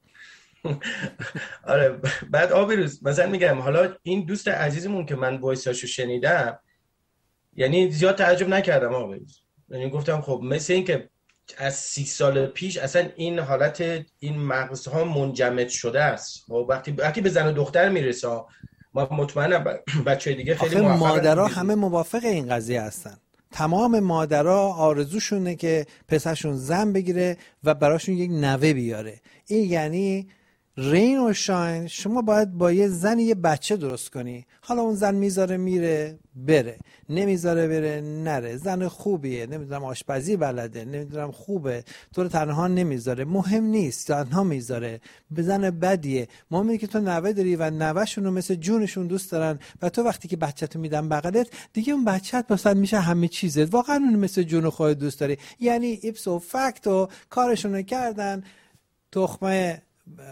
آره بعد آبروز مثلا میگم حالا این دوست عزیزمون که من وایساشو شنیدم، یعنی زیاد تعجب نکردم آبروز، یعنی گفتم خب مثل این که از سی سال پیش اصلا این حالت این مغزها منجمد شده است. و وقتی وقتی به زن و دختر میرسه ما مطمئنم بچه دیگه خیلی موفقن. موفقن. مادرها همه موافق این قضیه هستن. تمام مادرها آرزوشونه که پسرشون زن بگیره و براشون یک نوه بیاره. این یعنی رین و شاین. شما باید با یه زن یه بچه درست کنی. حالا اون زن میذاره میره بره، نمیذاره بره نره، زن خوبیه، نمیدونم آشپزی بلده، نمیدونم خوبه، تو رو تنها نمیذاره، مهم نیست، تنها میذاره، به زن بدیه. مهم اینه که تو نوه داری و نوهشون رو مثل جونشون دوست دارن و تو وقتی که بچه‌تو میدن بغلت دیگه اون بچه‌ت واسه میشه همه چیزت. واقعا اون مثل جون خودت دوست داری. یعنی ایپسو فاکتو کارشون کردن، تخمه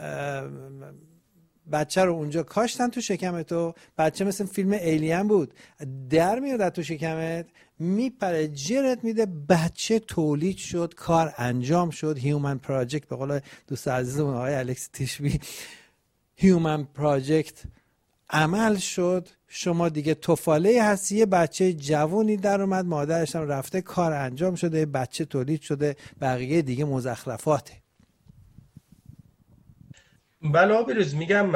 بچه رو اونجا کاشتن تو شکمت و بچه مثل فیلم ایلین بود، در میاد تو شکمت، میپره جرت میده، بچه تولید شد، کار انجام شد. هیومن پراجکت به قول دوست عزیزمون آقای الکس تیشبی، هیومن پراجکت عمل شد. شما دیگه توفاله هستی، یه بچه جوونی در اومد، مادرش هم رفته، کار انجام شده، بچه تولید شده، بقیه دیگه مزخرفاته. بله بروز میگم،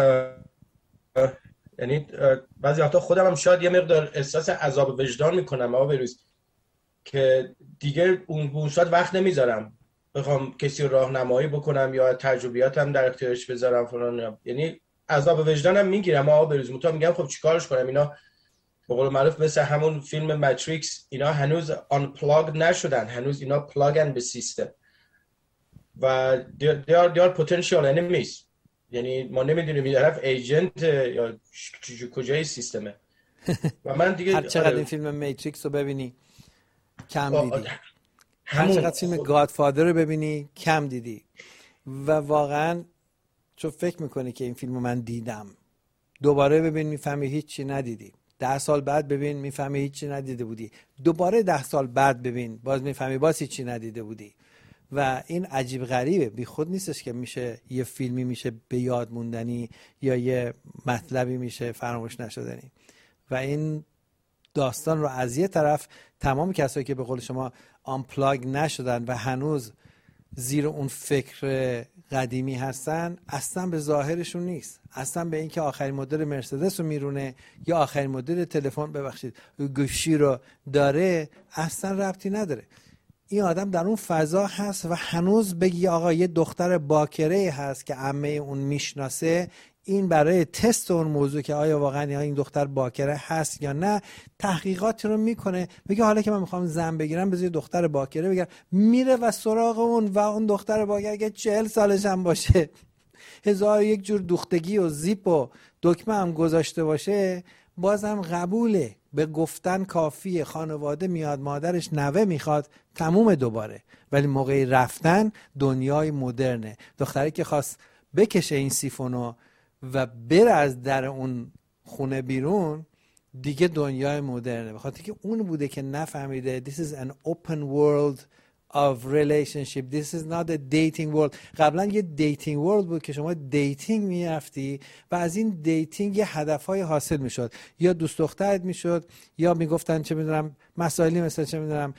یعنی بعضی وقتا خودم هم شاید یه مقدار احساس عذاب وجدان میکنم آقا بروز که دیگه اون بوشات وقت نمیذارم بخوام کسی راهنمایی بکنم یا تجربیاتم در اختیارش بذارم فلان، یعنی عذاب وجدانم میگیرم آقا بروز. متأ میگم خب چیکارش کنم؟ اینا به قول معروف مثل همون فیلم ماتریکس، اینا هنوز آن پلاگ نشدن، هنوز اینا پلاگن به سیستم و they are, they are potential enemies. یعنی ما نمیدونیم این طرف ایجنت یا کجای سیستمه. و من دیگه هر چقدر این فیلم میتریکس رو ببینی کم دیدی، هر چقدر فیلم گادفادر رو ببینی کم دیدی و واقعا چون فکر میکنی که این فیلم رو من دیدم، دوباره ببین میفهمی هیچی ندیدی، ده سال بعد ببین میفهمی هیچی ندیده بودی، دوباره ده سال بعد ببین باز میفهمی باز هیچی ندیده بودی. و این عجیب غریبه، بی خود نیستش که میشه یه فیلمی میشه به یاد موندنی یا یه مطلبی میشه فراموش نشدنی. و این داستان رو از یه طرف تمام کسایی که به قول شما آنپلاگ نشدن و هنوز زیر اون فکر قدیمی هستن، اصلا به ظاهرشون نیست، اصلا به اینکه آخرین مدل مرسدس رو میرونه یا آخرین مدل تلفن ببخشید گوشی رو داره اصلا ربطی نداره. این آدم در اون فضا هست و هنوز بگی آقا یه دختر باکره هست که عمه اون میشناسه، این برای تست اون موضوع که آیا واقعا این دختر باکره هست یا نه تحقیقاتی رو میکنه، میگه حالا که من میخوام زن بگیرم بذار دختر باکره بگیرم، میره و سراغ اون و اون دختر باکره که چهل سالش هم باشه، هزار یک جور دوختگی و زیپ و دکمه هم گذاشته باشه، بازم قبوله، به گفتن کافیه، خانواده میاد، مادرش نوه میخواد، تموم دوباره. ولی موقعی رفتن دنیای مدرنه. دختری که خواست بکشه این سیفونو و بره از در اون خونه بیرون دیگه دنیای مدرنه، بخاطر که اون بوده که نفهمیده this is an open world of relationship, this is not a dating world. قبلا یه dating world بود که شما دیتینگ میرفتی و از این دیتینگ یه هدفهای حاصل میشد، یا دوست دخترت میشد یا میگفتن چه میدونم مسائلی مثل چه میدونم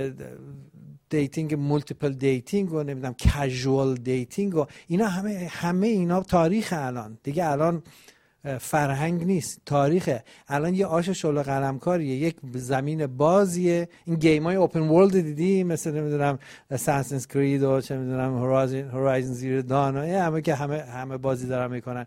دیتینگ مولتیپل دیتینگ و نمیدونم کژوال دیتینگ و اینا، همه همه اینا تاریخ الان دیگه، الان فرهنگ نیست، تاریخه. الان یه آش شل قلمکاریه، یک زمین بازیه. این گیمای اوپن ورلد دیدی مثل نمیدونم اساسنز کرید و چه میدونم هورایزن زیرو دان، همه که همه همه بازی دارن میکنن،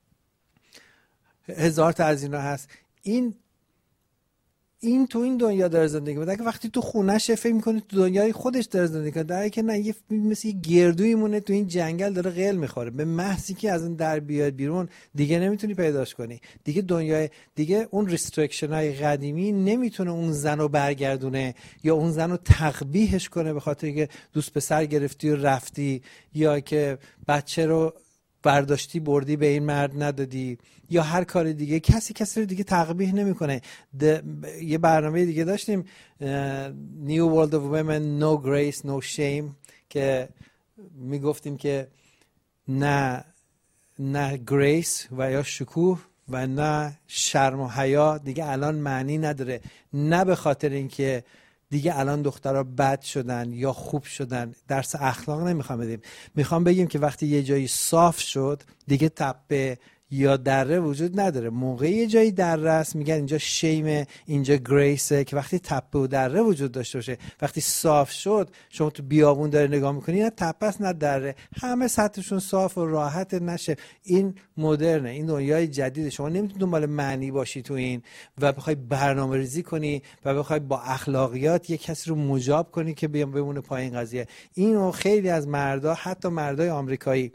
هزار تا از اینا هست. این این تو این دنیا داره زندگی میکنه که وقتی تو خونه‌ش فکر میکنه تو دنیای خودش داره زندگی میکنه، در حالی که نه، یه مثل یه گردویی مونه تو این جنگل داره قل میخوره. به محضی که از اون در بیاد بیرون دیگه نمیتونی پیداش کنی، دیگه دنیای دیگه اون ریستریکشن های قدیمی نمیتونه اون زنو برگردونه یا اون زنو تقبیحش کنه به خاطر که دوست پسر گرفتی و رفتی، یا که بچه رو برداشتی بردی به این مرد ندادی، یا هر کار دیگه. کسی کسی رو دیگه تقبیح نمیکنه. یه برنامه دیگه داشتیم New World of Women No Grace No Shame که میگفتیم که نه نه گریس و یا شکوه و نه شرم و حیا دیگه الان معنی نداره، نه به خاطر اینکه دیگه الان دخترها بد شدن یا خوب شدن، درس اخلاق نمیخوام بدیم، میخوام بگیم که وقتی یه جایی صاف شد دیگه تپه یا دره وجود نداره. موقعی یه جایی دره است میگن اینجا شیمه، اینجا گریسه، که وقتی تپه و دره وجود داشته باشه. وقتی صاف شد شما تو بیابون داره نگاه میکنی، نه تپه است نه دره، همه سطحشون صاف و راحت نشه. این مدرنه، این دنیای جدید. شما نمیتونی دنبال معنی باشی تو این و بخوای برنامه ریزی کنی و بخوای با اخلاقیات یک کسی رو مجاب کنی که بیام بمونه پایین قضیه. اینو خیلی از مردا، حتی مردای آمریکایی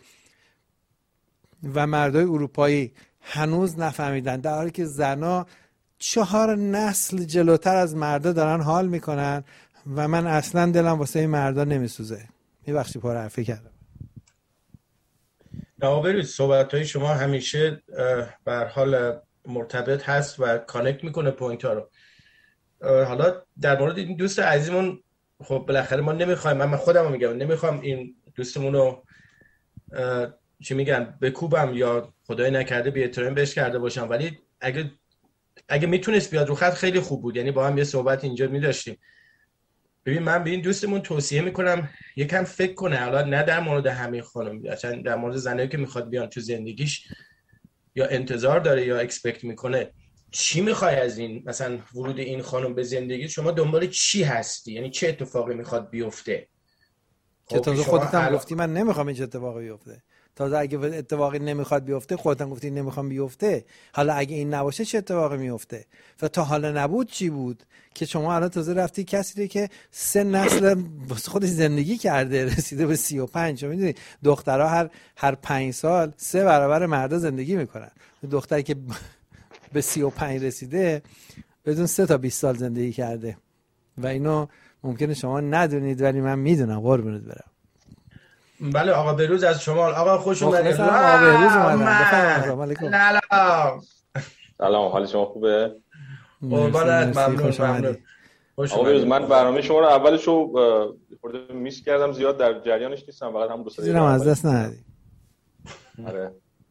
و مردای اروپایی هنوز نفهمیدن، در حالی که زنا چهار نسل جلوتر از مردا دارن حال میکنن و من اصلا دلم واسه این مردا نمیسوزه. میبخشی پر حرفی کردم. نوابری صحبت‌های شما همیشه به هر حال مرتبط هست و کانکت میکنه پوینت ها رو. حالا در مورد این دوست عزیزمون، خب بالاخره ما نمیخوایم، من خودم میگم نمیخوام این دوستمون رو چی میگن بکوبم یا خدای نکرده بی احترامی بهش کرده باشم، ولی اگه اگه میتونست بیاد رو خط خیلی خوب بود، یعنی با هم یه صحبت اینجا می‌داشتیم. ببین من به این دوستمون توصیه میکنم یکم فکر کنه، حالا نه در مورد همین خانم، اصلا در مورد زنایی که میخواد بیان تو زندگیش یا انتظار داره یا اکسپکت میکنه. چی میخوای از این مثلا ورود این خانم به زندگی شما؟ دنبال چی هستی؟ یعنی چه اتفاقی میخواد بیفته؟ که تازه خودت هم گفتی من نمیخوام این اتفاقی بیفته. تازه اگه اتفاقی نمیخواد بیفته خودت هم گفتی نمیخوام بیفته. حالا اگه این نباشه چه اتفاقی میفته؟ و تا حالا نبود چی بود که شما الان تازه رفتی کسی رو که سه نسل واسه خودش زندگی کرده رسیده به سی و پنج. شما میدونی دخترها هر هر پنج سال سه برابر مردا زندگی میکنن. دختری که به سی و پنج رسیده بدون سه تا بیست سال زندگی کرده و اینو ممکنه شما ندونید ولی من میدونم. قربونت برم. بله آقا بهروز از شما. آقا خوش اومدید. آقا بهروز اومدن. بفرمایید. علیکم. سلام. سلام، حال شما خوبه؟ قربانت، ممنون ممنون. آقا بهروز من برنامه شما رو اولشو خورده میس کردم، زیاد در جریانش نیستم، فقط هم دو سه دقیقه از دست ندادی. آره.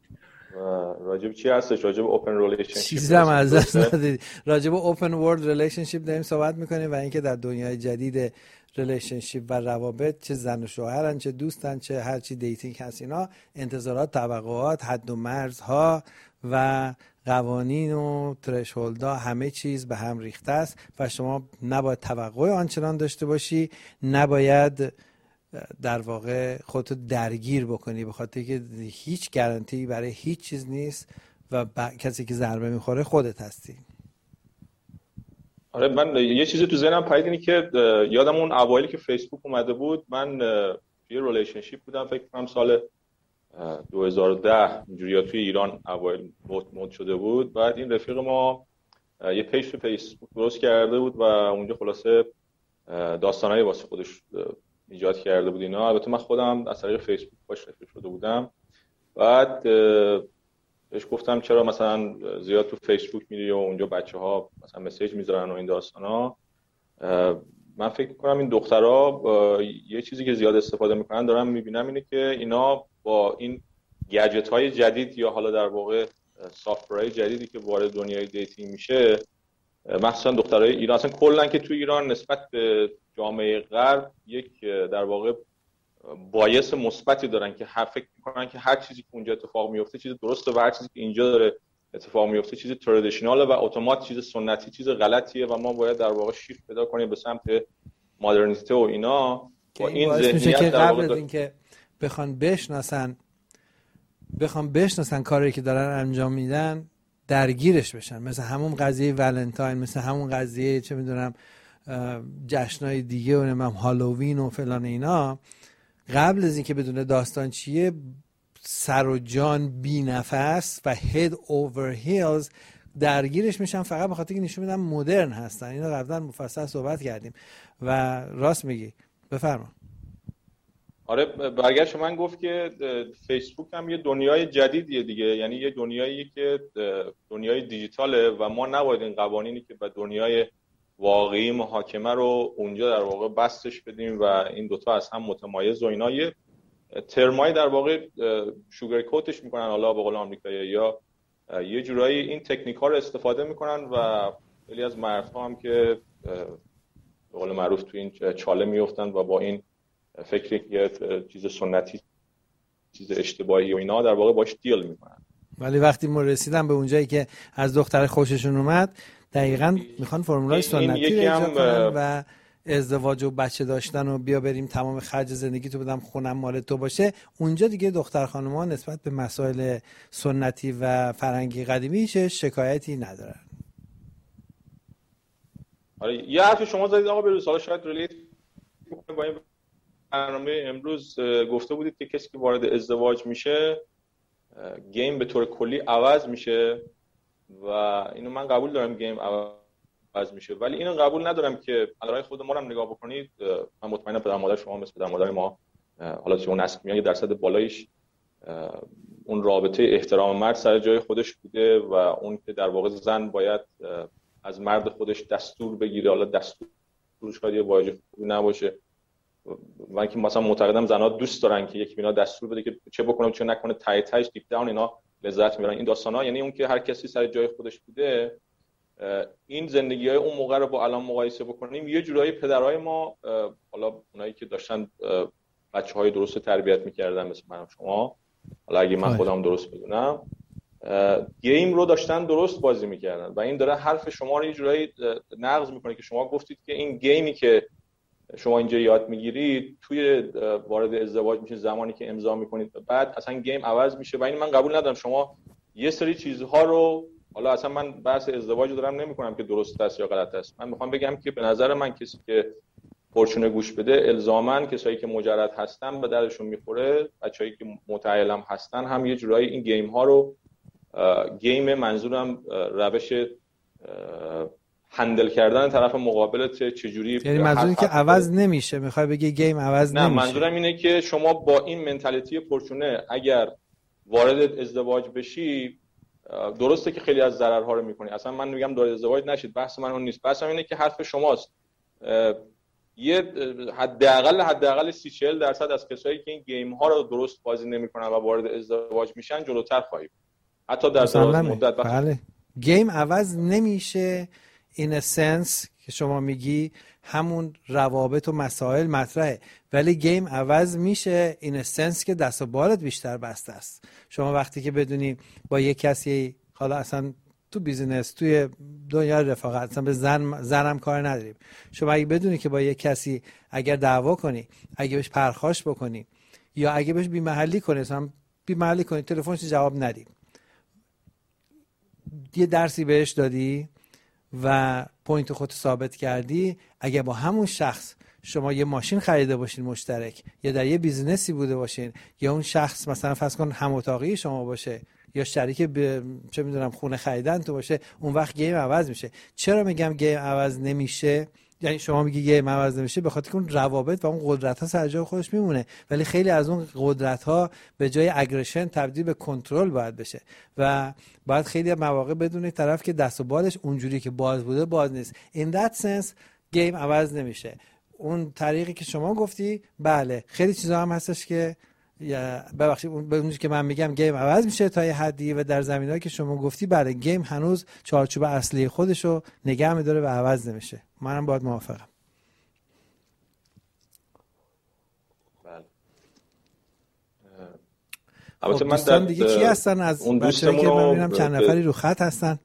راجب چی هستش؟ راجب اوپن ریلیشنشیپ چیزی هم از دست ندادی. راجب اوپن ورلد ریلیشنشیپ داریم صحبت میکنیم و اینکه در دنیای جدید ریلیشنشیپ و روابط، چه زن و شوهرن، چه دوستن، چه هر چی دیتینگ هست، اینا انتظارات، توقعات، حد و مرزها و قوانین و ترشهولدها همه چیز به هم ریخته است و شما نباید توقع آنچنان داشته باشی، نباید در واقع خودتو درگیر بکنی، به خاطر که هیچ گارانتی برای هیچ چیز نیست و ب... کسی که ضربه میخوره خودت هستی. آره من یه چیزی تو ذهنم پرید اینه که یادم اون اوایلی که فیسبوک اومده بود، من توی ریلیشنشیپ بودم، فکر کنم سال دو هزار و ده اینجوریه، توی ایران اوایل مود شده بود. بعد این رفیق ما یه پیج تو فیسبوک درست کرده بود و اونجا خلاصه داستانایی واسه خودش ایجاد کرده بود اینا. البته من خودم از طریق فیسبوک باش رفیق شده بودم. بعد بهش گفتم چرا مثلا زیاد تو فیسبوک میری و اونجا بچه‌ها مثلا مسیج میذارن و این داستانا. من فکر می‌کنم این دخترها یه چیزی که زیاد استفاده میکنن دارم میبینم اینه که اینا با این گجت‌های جدید یا حالا در واقع سافت‌ورهای جدیدی که وارد دنیای دیتینگ میشه، مخصوصا دخترای ایران، اصلا کلا که تو ایران نسبت به جامعه غرب یک در واقع بایس مثبتی دارن که هر فکر میکنن که هر چیزی که اونجا اتفاق میفته چیز درسته و هر چیزی که اینجا داره اتفاق میفته چیز ترادیشناله و اتومات چیز سنتی، چیز غلطیه و ما باید در واقع شیفت پیدا کنیم به سمت مدرنیته و اینا. با این ذهنیت که قبل از اینکه بخوان بشناسن بخوان بشناسن کاری که دارن انجام میدن درگیرش بشن، مثل همون قضیه ولنتاین، مثل همون قضیه چه میدونم جشنای دیگه و نمیم هالووین و فلان اینا، قبل از اینکه بدونه داستان چیه سر و جان بی نفس و هید اوور هیلز درگیرش میشن، فقط به خاطر اینکه نشون میدن مدرن هستن. اینو قبلا مفصل صحبت کردیم و راست میگی. بفرما. آره برگشت من گفت که فیسبوک هم یه دنیای جدیدیه دیگه، یعنی یه دنیاییه که دنیای دیجیتاله و ما نباید این قوانینی که به دنیای واقعی محاکمه رو اونجا در واقع بستش بدیم و این دوتا از هم متمایز و اینا یه ترمای در واقع شوگر کوتش میکنن، حالا به قول آمریکایی یا یه جورایی این تکنیک ها رو استفاده میکنن و خیلی از مردها هم که به قول معروف تو این چاله میافتن و با این فکری که چیز سنتی چیز اشتباهی و اینا در واقع باش دیل میکنن. ولی وقتی ما رسیدن به اونجایی که از دختر خوششون اومد، دقیقاً میخوان فرمولای سنتی رو اجرا کنن و ازدواج و بچه داشتن و بیا بریم تمام خرج زندگی تو بدم خونم مال تو باشه. اونجا دیگه دختر خانوما نسبت به مسائل سنتی و فرهنگی قدیمی چه شکایتی ندارن. آره یه حرف شما زدید آقا بروز، حالا شاید ریلیت با این برنامه امروز گفته بودید که کسی که وارد ازدواج میشه گیم به طور کلی عوض میشه و اینو من قبول دارم، گیم عوض میشه، ولی اینو قبول ندارم که پدرای خود ما رو هم نگاه بکنید. من مطمئنم پدر مادر شما مثل پدر مادر ما، حالا چه اون نسل میاد، یه درصد بالایش اون رابطه احترام مرد سر جای خودش بوده و اون که در واقع زن باید از مرد خودش دستور بگیره، حالا دستور شاید یه واژه خوبی نباشه، من که مثلا معتقدم زن‌ها دوست دارن که یکی بینا دستور بده که چه بکنه چه نکنه، تای تایش دیپ داون اینا لذت میبرن این داستانا. یعنی اون که هر کسی سر جای خودش بوده، این زندگی‌های اون موقع رو با الان مقایسه بکنیم، یه جورایی پدرای ما، حالا اونایی که داشتن بچه‌های درست تربیت می‌کردن مثل من و شما، حالا اگه من خودم درست بدونم، گیم رو داشتن درست بازی می‌کردن و این داره حرف شما رو یه جورایی نقض می‌کنه که شما گفتید که این گیمی که شما اینجا یاد میگیرید توی وارد ازدواج میشه زمانی که امضا میکنید، بعد اصلا گیم عوض میشه و این من قبول ندارم. شما یه سری چیزها رو، حالا اصلا من بحث ازدواج رو دارم نمیکنم که درست است یا غلط است، من میخوام بگم که به نظر من کسی که پرچونه گوش بده الزاماً کسایی که مجرد هستن به دردشون میخوره، بچه‌ای که متعلم هستن هم یه جورایی این گیم ها رو، گیم منظورم روش هندل کردن طرف مقابلت چجوری، یعنی منظوری که عوض نمیشه، میخوای بگی گیم عوض نه نمیشه؟ نه منظورم اینه که شما با این منتالیتی پرچونه اگر وارد ازدواج بشی، درسته که خیلی از ضررها رو میکنی، اصلا من میگم وارد ازدواج نشید، بحث من اون نیست، بحثم اینه که حرف شماست یه حداقل حداقل سی چهل درصد از کسایی که این گیم ها رو درست بازی نمیکنن و وارد ازدواج میشن جلوتر خواهیم، حتی در دراز مدت. بله گیم عوض نمیشه این سنس که شما میگی، همون روابط و مسائل مطرحه، ولی گیم عوض میشه این سنس که دست و بالت بیشتر بسته است. شما وقتی که بدونی با یک کسی، حالا اصلا تو بیزینس، توی دنیا رفاقت، اصلا به زن زنم کار نداریم، شما اگه بدونی که با یک کسی اگر دعوا کنی، اگه بهش پرخاش بکنی یا اگه بهش بی محلی کنی، اصلا بی محلی کنی، تلفنش جواب ندی، یه درسی بهش دادی و پوینت خودت ثابت کردی، اگه با همون شخص شما یه ماشین خریده باشین مشترک، یا در یه بیزینسی بوده باشین، یا اون شخص مثلا فرض کن هم اتاقی شما باشه یا شریک ب... چه میدونم خونه خریدن تو باشه، اون وقت گیم عوض میشه. چرا میگم گیم عوض نمیشه؟ یعنی شما میگی گیم عوض نمیشه به خاطر که اون روابط و اون قدرت ها سر جای خودش میمونه، ولی خیلی از اون قدرت ها به جای اگریشن تبدیل به کنترل باید بشه و باید خیلی مواقع بدونه طرف که دست و بالش اونجوری که باز بوده باز نیست. in that sense گیم عوض نمیشه. اون طریقی که شما گفتی بله، خیلی چیزا هم هستش که یا ببخشید اونجوری که من میگم گیم عوض میشه تا یه حدی و در زمینه‌ای که شما گفتی بله گیم هنوز چارچوب اصلی خودشو نگه می‌داره و عوض نمیشه. منم باهات موافقم. بله. البته من در دیگه کی هستن از بچه‌ای که من می‌بینم چند نفری رو خط هستن،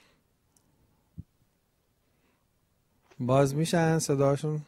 باز میشن صداشون.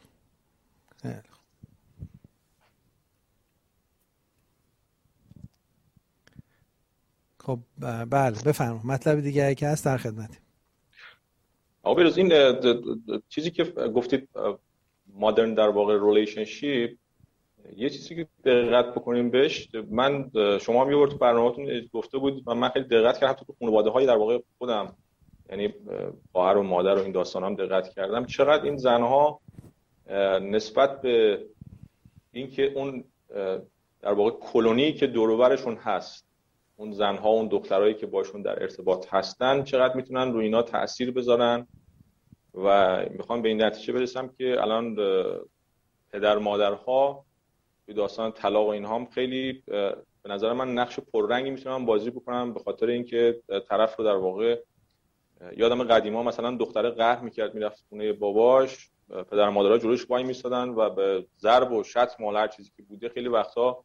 خب بله بفرمایید، مطلب دیگه که هست در خدمتیم. آقا بیروز این چیزی که گفتید مادرن در واقع ریلیشنشیپ، یه چیزی که دقت بکنیم بهش، من شما هم یه بار تو برنامه‌تون گفته بود و من خیلی دقت کردم، حتی تو خانواده‌های در واقع خودم، یعنی خواهر و مادر و این داستانا هم دقت کردم، چقدر این زنها نسبت به اینکه اون در واقع کلونی که دور و برشون هست، اون زنها اون دخترایی که باشون در ارتباط هستن، چقدر میتونن روی اینا تأثیر بذارن. و میخوام به این نتیجه برسم که الان پدر مادرها به داستان طلاق و اینها هم خیلی به نظر من نقش پررنگی میتونن بازی بکنن، به خاطر اینکه طرف رو در واقع، یادم قدیما مثلا دختره قهر میکرد میرفت خونه باباش، پدر مادرها جلوش وای میستادن و به ضرب و شتم و هر چیزی که بوده خیلی وقتا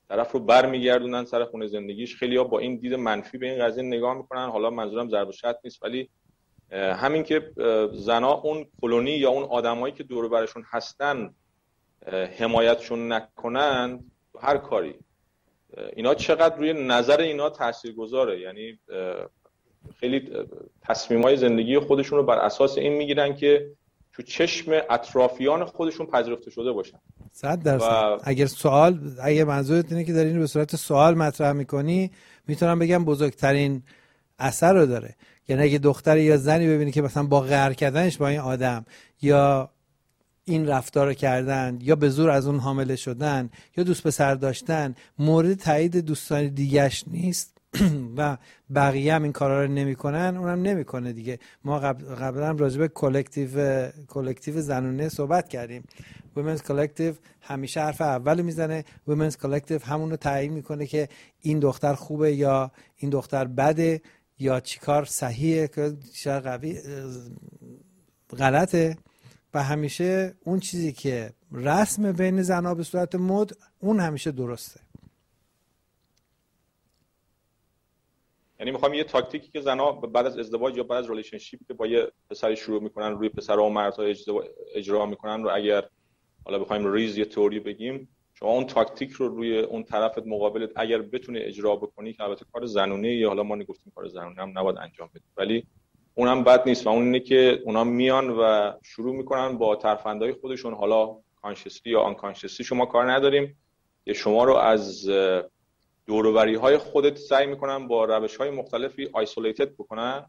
طرف رو برمیگردونن سر خونه زندگیش. خیلی‌ها با این دید منفی به این قضیه نگاه میکنن. حالا منظورم ضرب و شتم نیست، ولی همین که زنا اون کلونی یا اون آدمایی که دور و برشون هستن حمایتشون نکنن هر کاری، اینا چقدر روی نظر اینا تاثیرگذاره. یعنی خیلی تصمیمای زندگی خودشون رو بر اساس این میگیرن که تو چشم اطرافیان خودشون پذیرفته شده باشن. صد درصد. اگر سوال اگر منظورت اینه که داری اینو به صورت سوال مطرح میکنی، میتونم بگم بزرگترین اثر رو داره. یعنی اگه دختری یا زنی ببینی که مثلا با قهر کردنش با این آدم یا این رفتار رو کردن یا به زور از اون حامله شدن یا دوست پسر داشتن مورد تایید دوستان دیگه‌اش نیست و بقیه هم این کارا رو نمی‌کنن، اونم نمی‌کنه دیگه. ما قبل قبلا راجع به کلکتیو کلکتیو زنونه صحبت کردیم. وومنز کلکتیو همیشه حرف اول میزنه. وومنز کلکتیو همون رو تعیین میکنه که این دختر خوبه یا این دختر بده یا چیکار صحیحه که چیکار قوی غلطه، و همیشه اون چیزی که رسم بین زنها به صورت مد اون همیشه درسته. یعنی میخوام یه تاکتیکی که زنها بعد از ازدواج یا بعد از ریلیشنشیپی که با یه پسری شروع میکنن روی پسرها و مردها اجرا میکنن رو، اگر حالا بخوایم ریز یه تئوری بگیم، شما اون تاکتیک رو روی اون طرف مقابلت اگر بتونی اجرا بکنی، که البته کار زنونه یا حالا ما نگفتیم کار زنونه هم نباید انجام بدیم، ولی اونم بد نیست. و اون اینه که اونا میان و شروع میکنن با ترفندهای خودشون، حالا کانشسلی یا آن کانشسلی شما کار نداریم، که شما رو از دور و بری های خودت سعی میکنن با روش های مختلفی آیسولیتد بکنن.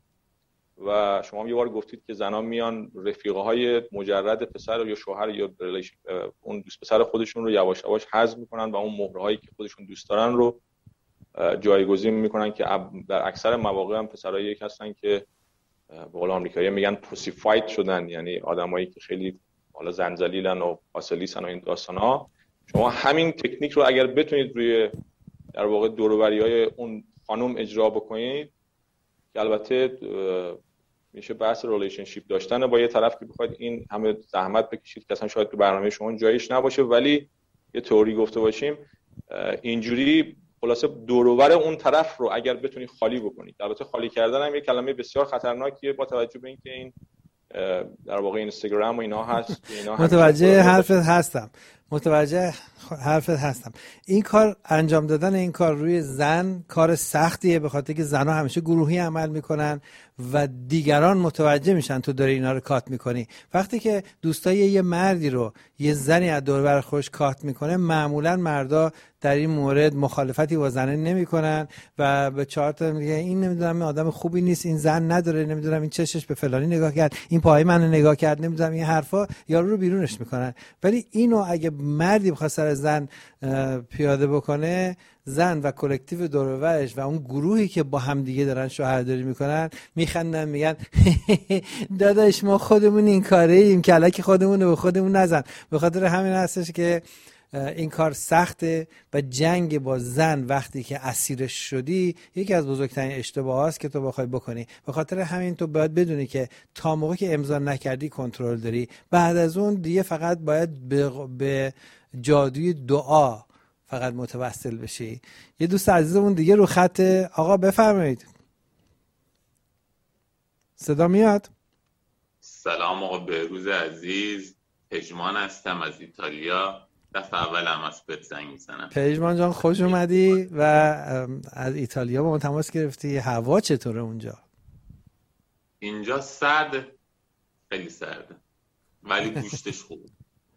و شما هم یه بار گفتید که زنا میان رفیقه های مجرد پسر یا شوهر یا اون دوست پسر خودشون رو یواش یواش حذف میکنن و اون مهره هایی که خودشون دوست دارن رو جایگزین میکنن، که در اکثر مواقع هم پسرای یک هستن که به قول آمریکایی‌ها میگن پوسیفاید شدن، یعنی آدمایی که خیلی حالا زنجلیلن و حاصلیسن و این داستانا. شما همین تکنیک رو اگر بتونید روی در واقع دور و بری‌های اون خانم اجرا بکنید، که البته میشه بحث ریلیشنشیپ داشتن با یه طرف که بخواید این همه زحمت بکشید که اصلا شاید تو برنامه شما جایش نباشه، ولی یه تئوری گفته باشیم اینجوری خلاصه دور و بر اون طرف رو اگر بتونی خالی بکنید. البته خالی کردن هم یه کلمه بسیار خطرناکیه با توجه به اینکه این در واقع اینستاگرام و اینا هست. اینا متوجه حرفت هستم متوجه حرفت هستم این کار انجام دادن این کار روی زن کار سختیه، به خاطر که زنها همیشه گروهی عمل میکنن و دیگران متوجه میشن تو داری اینا رو کات میکنی. وقتی که دوستای یه مردی رو یه زنی از دور و بر خودش کات میکنه، معمولا مردا در این مورد مخالفتی با زنه نمیکنن و به چهار تا میگه این نمیدونم آدم خوبی نیست، این زن نداره، نمیدونم این چشش به فلانی نگاه کرد، این پای منو نگاه کرد، نمیدونم این حرفا، یارو رو بیرونش میکنن. ولی اینو اگه مردی بخواد سر زن پیاده بکنه، زن و کلکتیو دور و برش و اون گروهی که با هم دیگه دارن شوهرداری میکنن میخندن، میگن داداش ما خودمون این کاره ایم، کلک خودمون رو به خودمون نزن. به خاطر همین هستش که این کار سخته و جنگ با زن وقتی که اسیرش شدی یکی از بزرگترین اشتباهاست که تو بخوای بکنی. به خاطر همین تو باید بدونی که تا موقعی که امضا نکردی کنترل داری، بعد از اون دیگه فقط باید به, به جادوی دعا فقط متوسل بشی. یه دوست عزیزمون دیگه رو خط. آقا بفرمایید. صدا میاد؟ سلام آقا بهروز عزیز، پژمان هستم از ایتالیا. دفعه اول هم از بهت زنگ میزنم. پژمان جان خوش اومدی و از ایتالیا با ما تماس گرفتی. هوا چطوره اونجا؟ اینجا سرده، خیلی سرده، ولی گوشتش خوبه.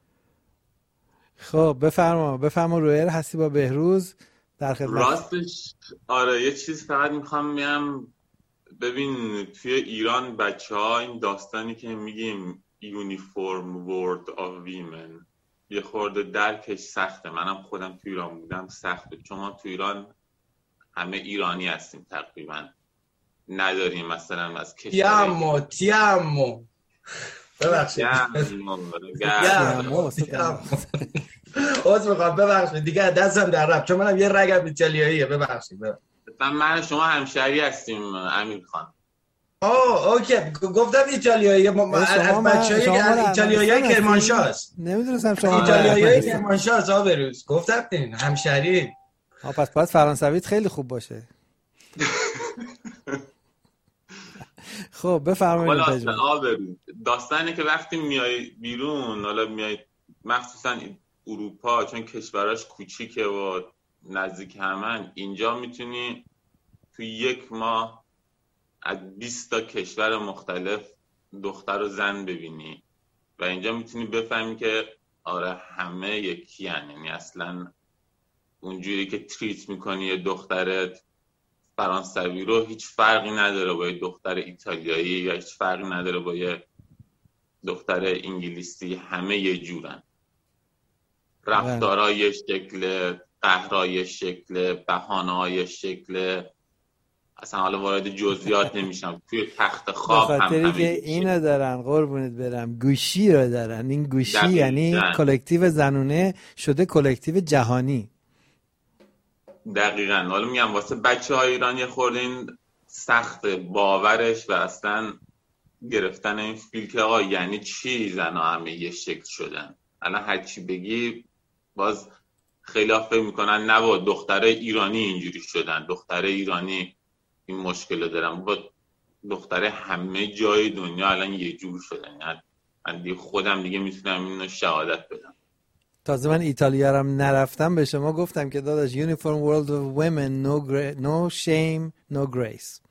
خب بفرما بفرما رویر هستی با بهروز در خدمت. راستش آره یه چیز فقط میخوام بگم، ببین توی ایران بچه ها این داستانی که میگیم یونیفورم ورد آف ویمن یه خورده درکش سخته. منم خودم توی ایران بودم سخته، چون ما توی ایران همه ایرانی هستیم تقریبا، نداریم مثلا از کشور تیامو تیامو ببخشید عذر میخوام ببخشید دیگه دستم در رفت، چون منم یه رگم ایتالیاییه. ببخشید من شما همشهری هستیم امیر خان. آه اوکی گفتم ایتالیایی. از بچه‌ای که ایتالیایی کرمانشاه است. نمیدونستم شما ایتالیایی کرمانشاه است. آ بروز گفتم این همشهری ها پس باید فرانسویت خیلی خوب باشه. خب بفرمایید. خلاص داستانی که وقتی میای بیرون، حالا میای مخصوصا اروپا چون کشوراش کوچیکه و نزدیک همن، اینجا میتونی تو یک ماه از بیست تا کشور مختلف دختر و زن ببینی و اینجا میتونی بفهمی که آره همه یکی هن. یعنی اصلا اونجوری که تریت میکنی یه دخترت فرانسوی رو هیچ فرقی نداره با یه دختر ایتالیایی یا هیچ فرقی نداره با یه دختر انگلیسی، همه یه جورن. رفتارها یه شکل، قهرها یه شکل، بهانه‌ها یه شکل، اصلا حالا وارد جزئیات نمیشم. توی تخت خواب هم همه که اینو دارن، قربونت برم، گوشی رو دارن. این گوشی دقیقا. یعنی کلکتیو زنونه شده کلکتیو جهانی. دقیقاً. حالا میگم واسه بچه های ایران یه خورده این سخت باورش و اصلا گرفتن این فیل که آقا یعنی چی زن ها همه یه شکل شدن. الان هر چی بگی باز خیلی ها فکر میکنن نه با دختره ایرانی اینجوری شدن، دختره ایرانی این مشکل دارن، با دختره همه جای دنیا الان یه جور شدن. یعنی من دیگه خودم دیگه میتونم اینو شهادت بدم. تازه من ایتالیا رو نرفتم به شما گفتم که داداش Uniform World of Women no, gra- no shame no grace.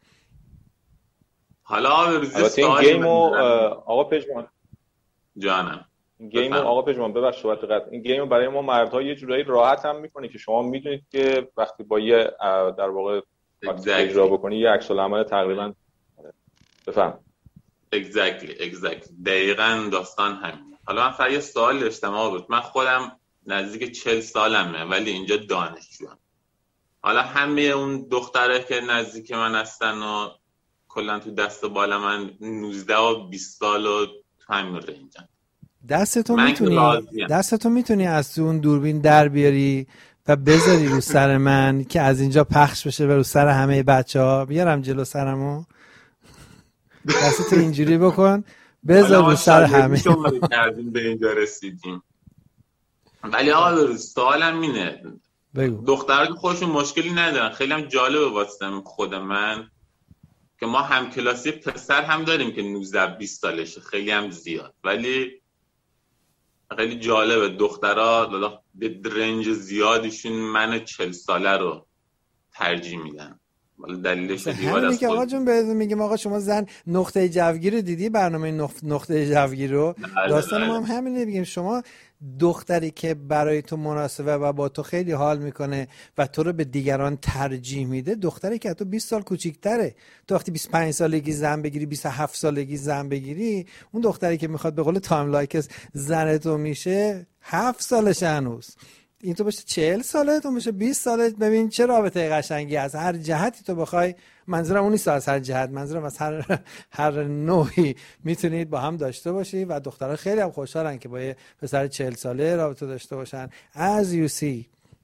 حالا البته این گیمو آقا پژمان جانم این گیمو آقا پژمان ببخشید صحبت قطع، این گیمو برای ما مردها یه جورایی راحت هم میکنه که شما میدونید که وقتی با یه در واقع اجرا بکنی یه عکس العمل تقریبا بفهم. exactly exactly دقیقاً داستان همین. حالا من فقط یه سوال داشتم آقا بود. من خودم نزدیک چهل سالمه ولی اینجا دانشجوام. حالا همه اون دختره که نزدیک من هستن و کلا تو دست بالا من نوزده و بیست سال و تو همین رنجن. دستتو میتونی دستتو میتونی از تو اون دوربین در بیاری و بذاری رو سر من که از اینجا پخش بشه و رو سر همه بچه‌ها. بیارم جلو سرمو، دستتو اینجوری بکن بذار رو سر همه. شما کردیم به اینجا رسیدیم. ولی آقا سوالم اینه، دخترها که خودشون مشکلی ندارن، خیلی هم جالبه واسه خود من که ما هم کلاسی پسر هم داریم که نوزده بیست سالشه، خیلی هم زیاد، ولی خیلی جالبه دخترها به رنج زیادشون من چهل ساله رو ترجیح میدن. ولی دلیلش همینه که آقا جون بهتون میگم آقا شما زن نقطه جوگیر رو دیدی، برنامه نقطه جوگیر رو؟ داستان ما هم همینه، بگیم شما دختری که برای تو مناسبه و با تو خیلی حال میکنه و تو رو به دیگران ترجیح میده، دختری که تو بیست سال کوچیک‌تره. تو وقتی بیست و پنج سالگی زن بگیری، بیست و هفت سالگی زن بگیری، اون دختری که میخواد به قول تایم لایکس زن تو میشه هفت سالشه هنوز. این تو بشه چهل ساله، تو بشه بیست ساله. ببین چه رابطه قشنگی از هر جهتی تو بخوای، منظورم اون نیست از هر جهت، منظورم از هر هر نوعی میتونید با هم داشته باشی و دخترها خیلی هم خوشحالن که با یه پسر چهل ساله رابطه داشته باشن. as you see.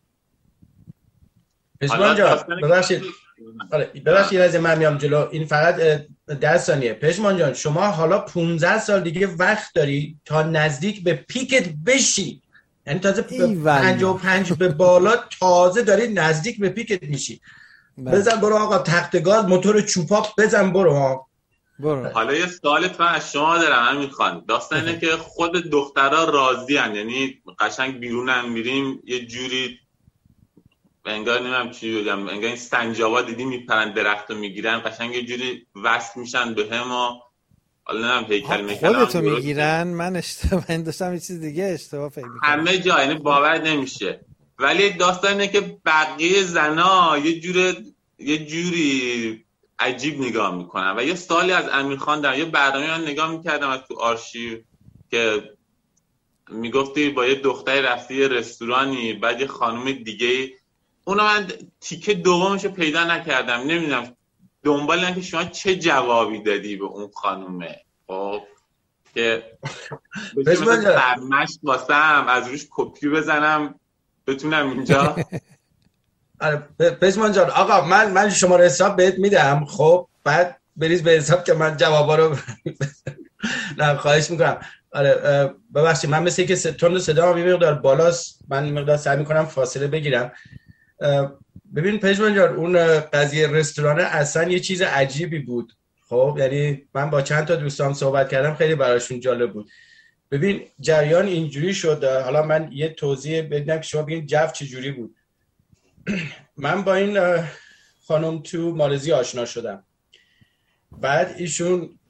پژمان جان ببخشید ببخشید از من میام جلو، این فقط ده ثانیه. پژمان جان شما حالا پانزده سال دیگه وقت داری تا نزدیک به پیکت بشی، یعنی تازه پنجاه و پنج به بالا تازه داری نزدیک به پیکت میشی. بزن برو آقا، تخت گاز، موتور چوپاپ بزن برو ها. برو. حالا یه سوالت من از شما دارم همین خان. داستان اینه که خود دخترها راضی ان، یعنی قشنگ بیرون هم میریم یه جوری انگار نمیدونم چی بگم، انگار این سنجابا دیدی میپرن درختو میگیرن، قشنگ یه جوری وصل میشن به هم و حالا نمیدونم هیکل میکنن خودتو میگیرن. من اشتباه این داشتم یه چیز دیگه اشتباه فکر میکنم. همه جا یعنی باور نمیشه. ولی داستان اینه که بقیه زنا یه جور یه جوری عجیب نگاه میکنن. و یه سوالی از امیر خان دارم، یه برنامه من نگاه میکردم از تو آرشیو که میگفتی با یه دختری رفتی یه رستورانی، بعد یه خانم دیگه، اونو من تیکه دومشو پیدا نکردم، نمیدونم دنبال اینم که شما چه جوابی دادی به اون خانومه. خب که بشه فرمش واسم از روش کپی بزنم بتونم اینجا. آره پژمان جان آقا من من شماره حساب بهت میدم، خب بعد بریز به حساب که من جوابا رو نه خواهش میکنم. آره ببخشید من مثل که تون صدا یه مقدار بالاست، من این مقدار سعی میکنم فاصله بگیرم. ببین پژمان جان، اون قضیه رستوران اصلا یه چیز عجیبی بود. خب یعنی من با چند تا دوستام صحبت کردم، خیلی براشون جالب بود. ببین جریان اینجوری شد، حالا من یه توضیح بدم که شما ببین جو چجوری بود. من با این خانم تو مالزی آشنا شدم، بعد ایشون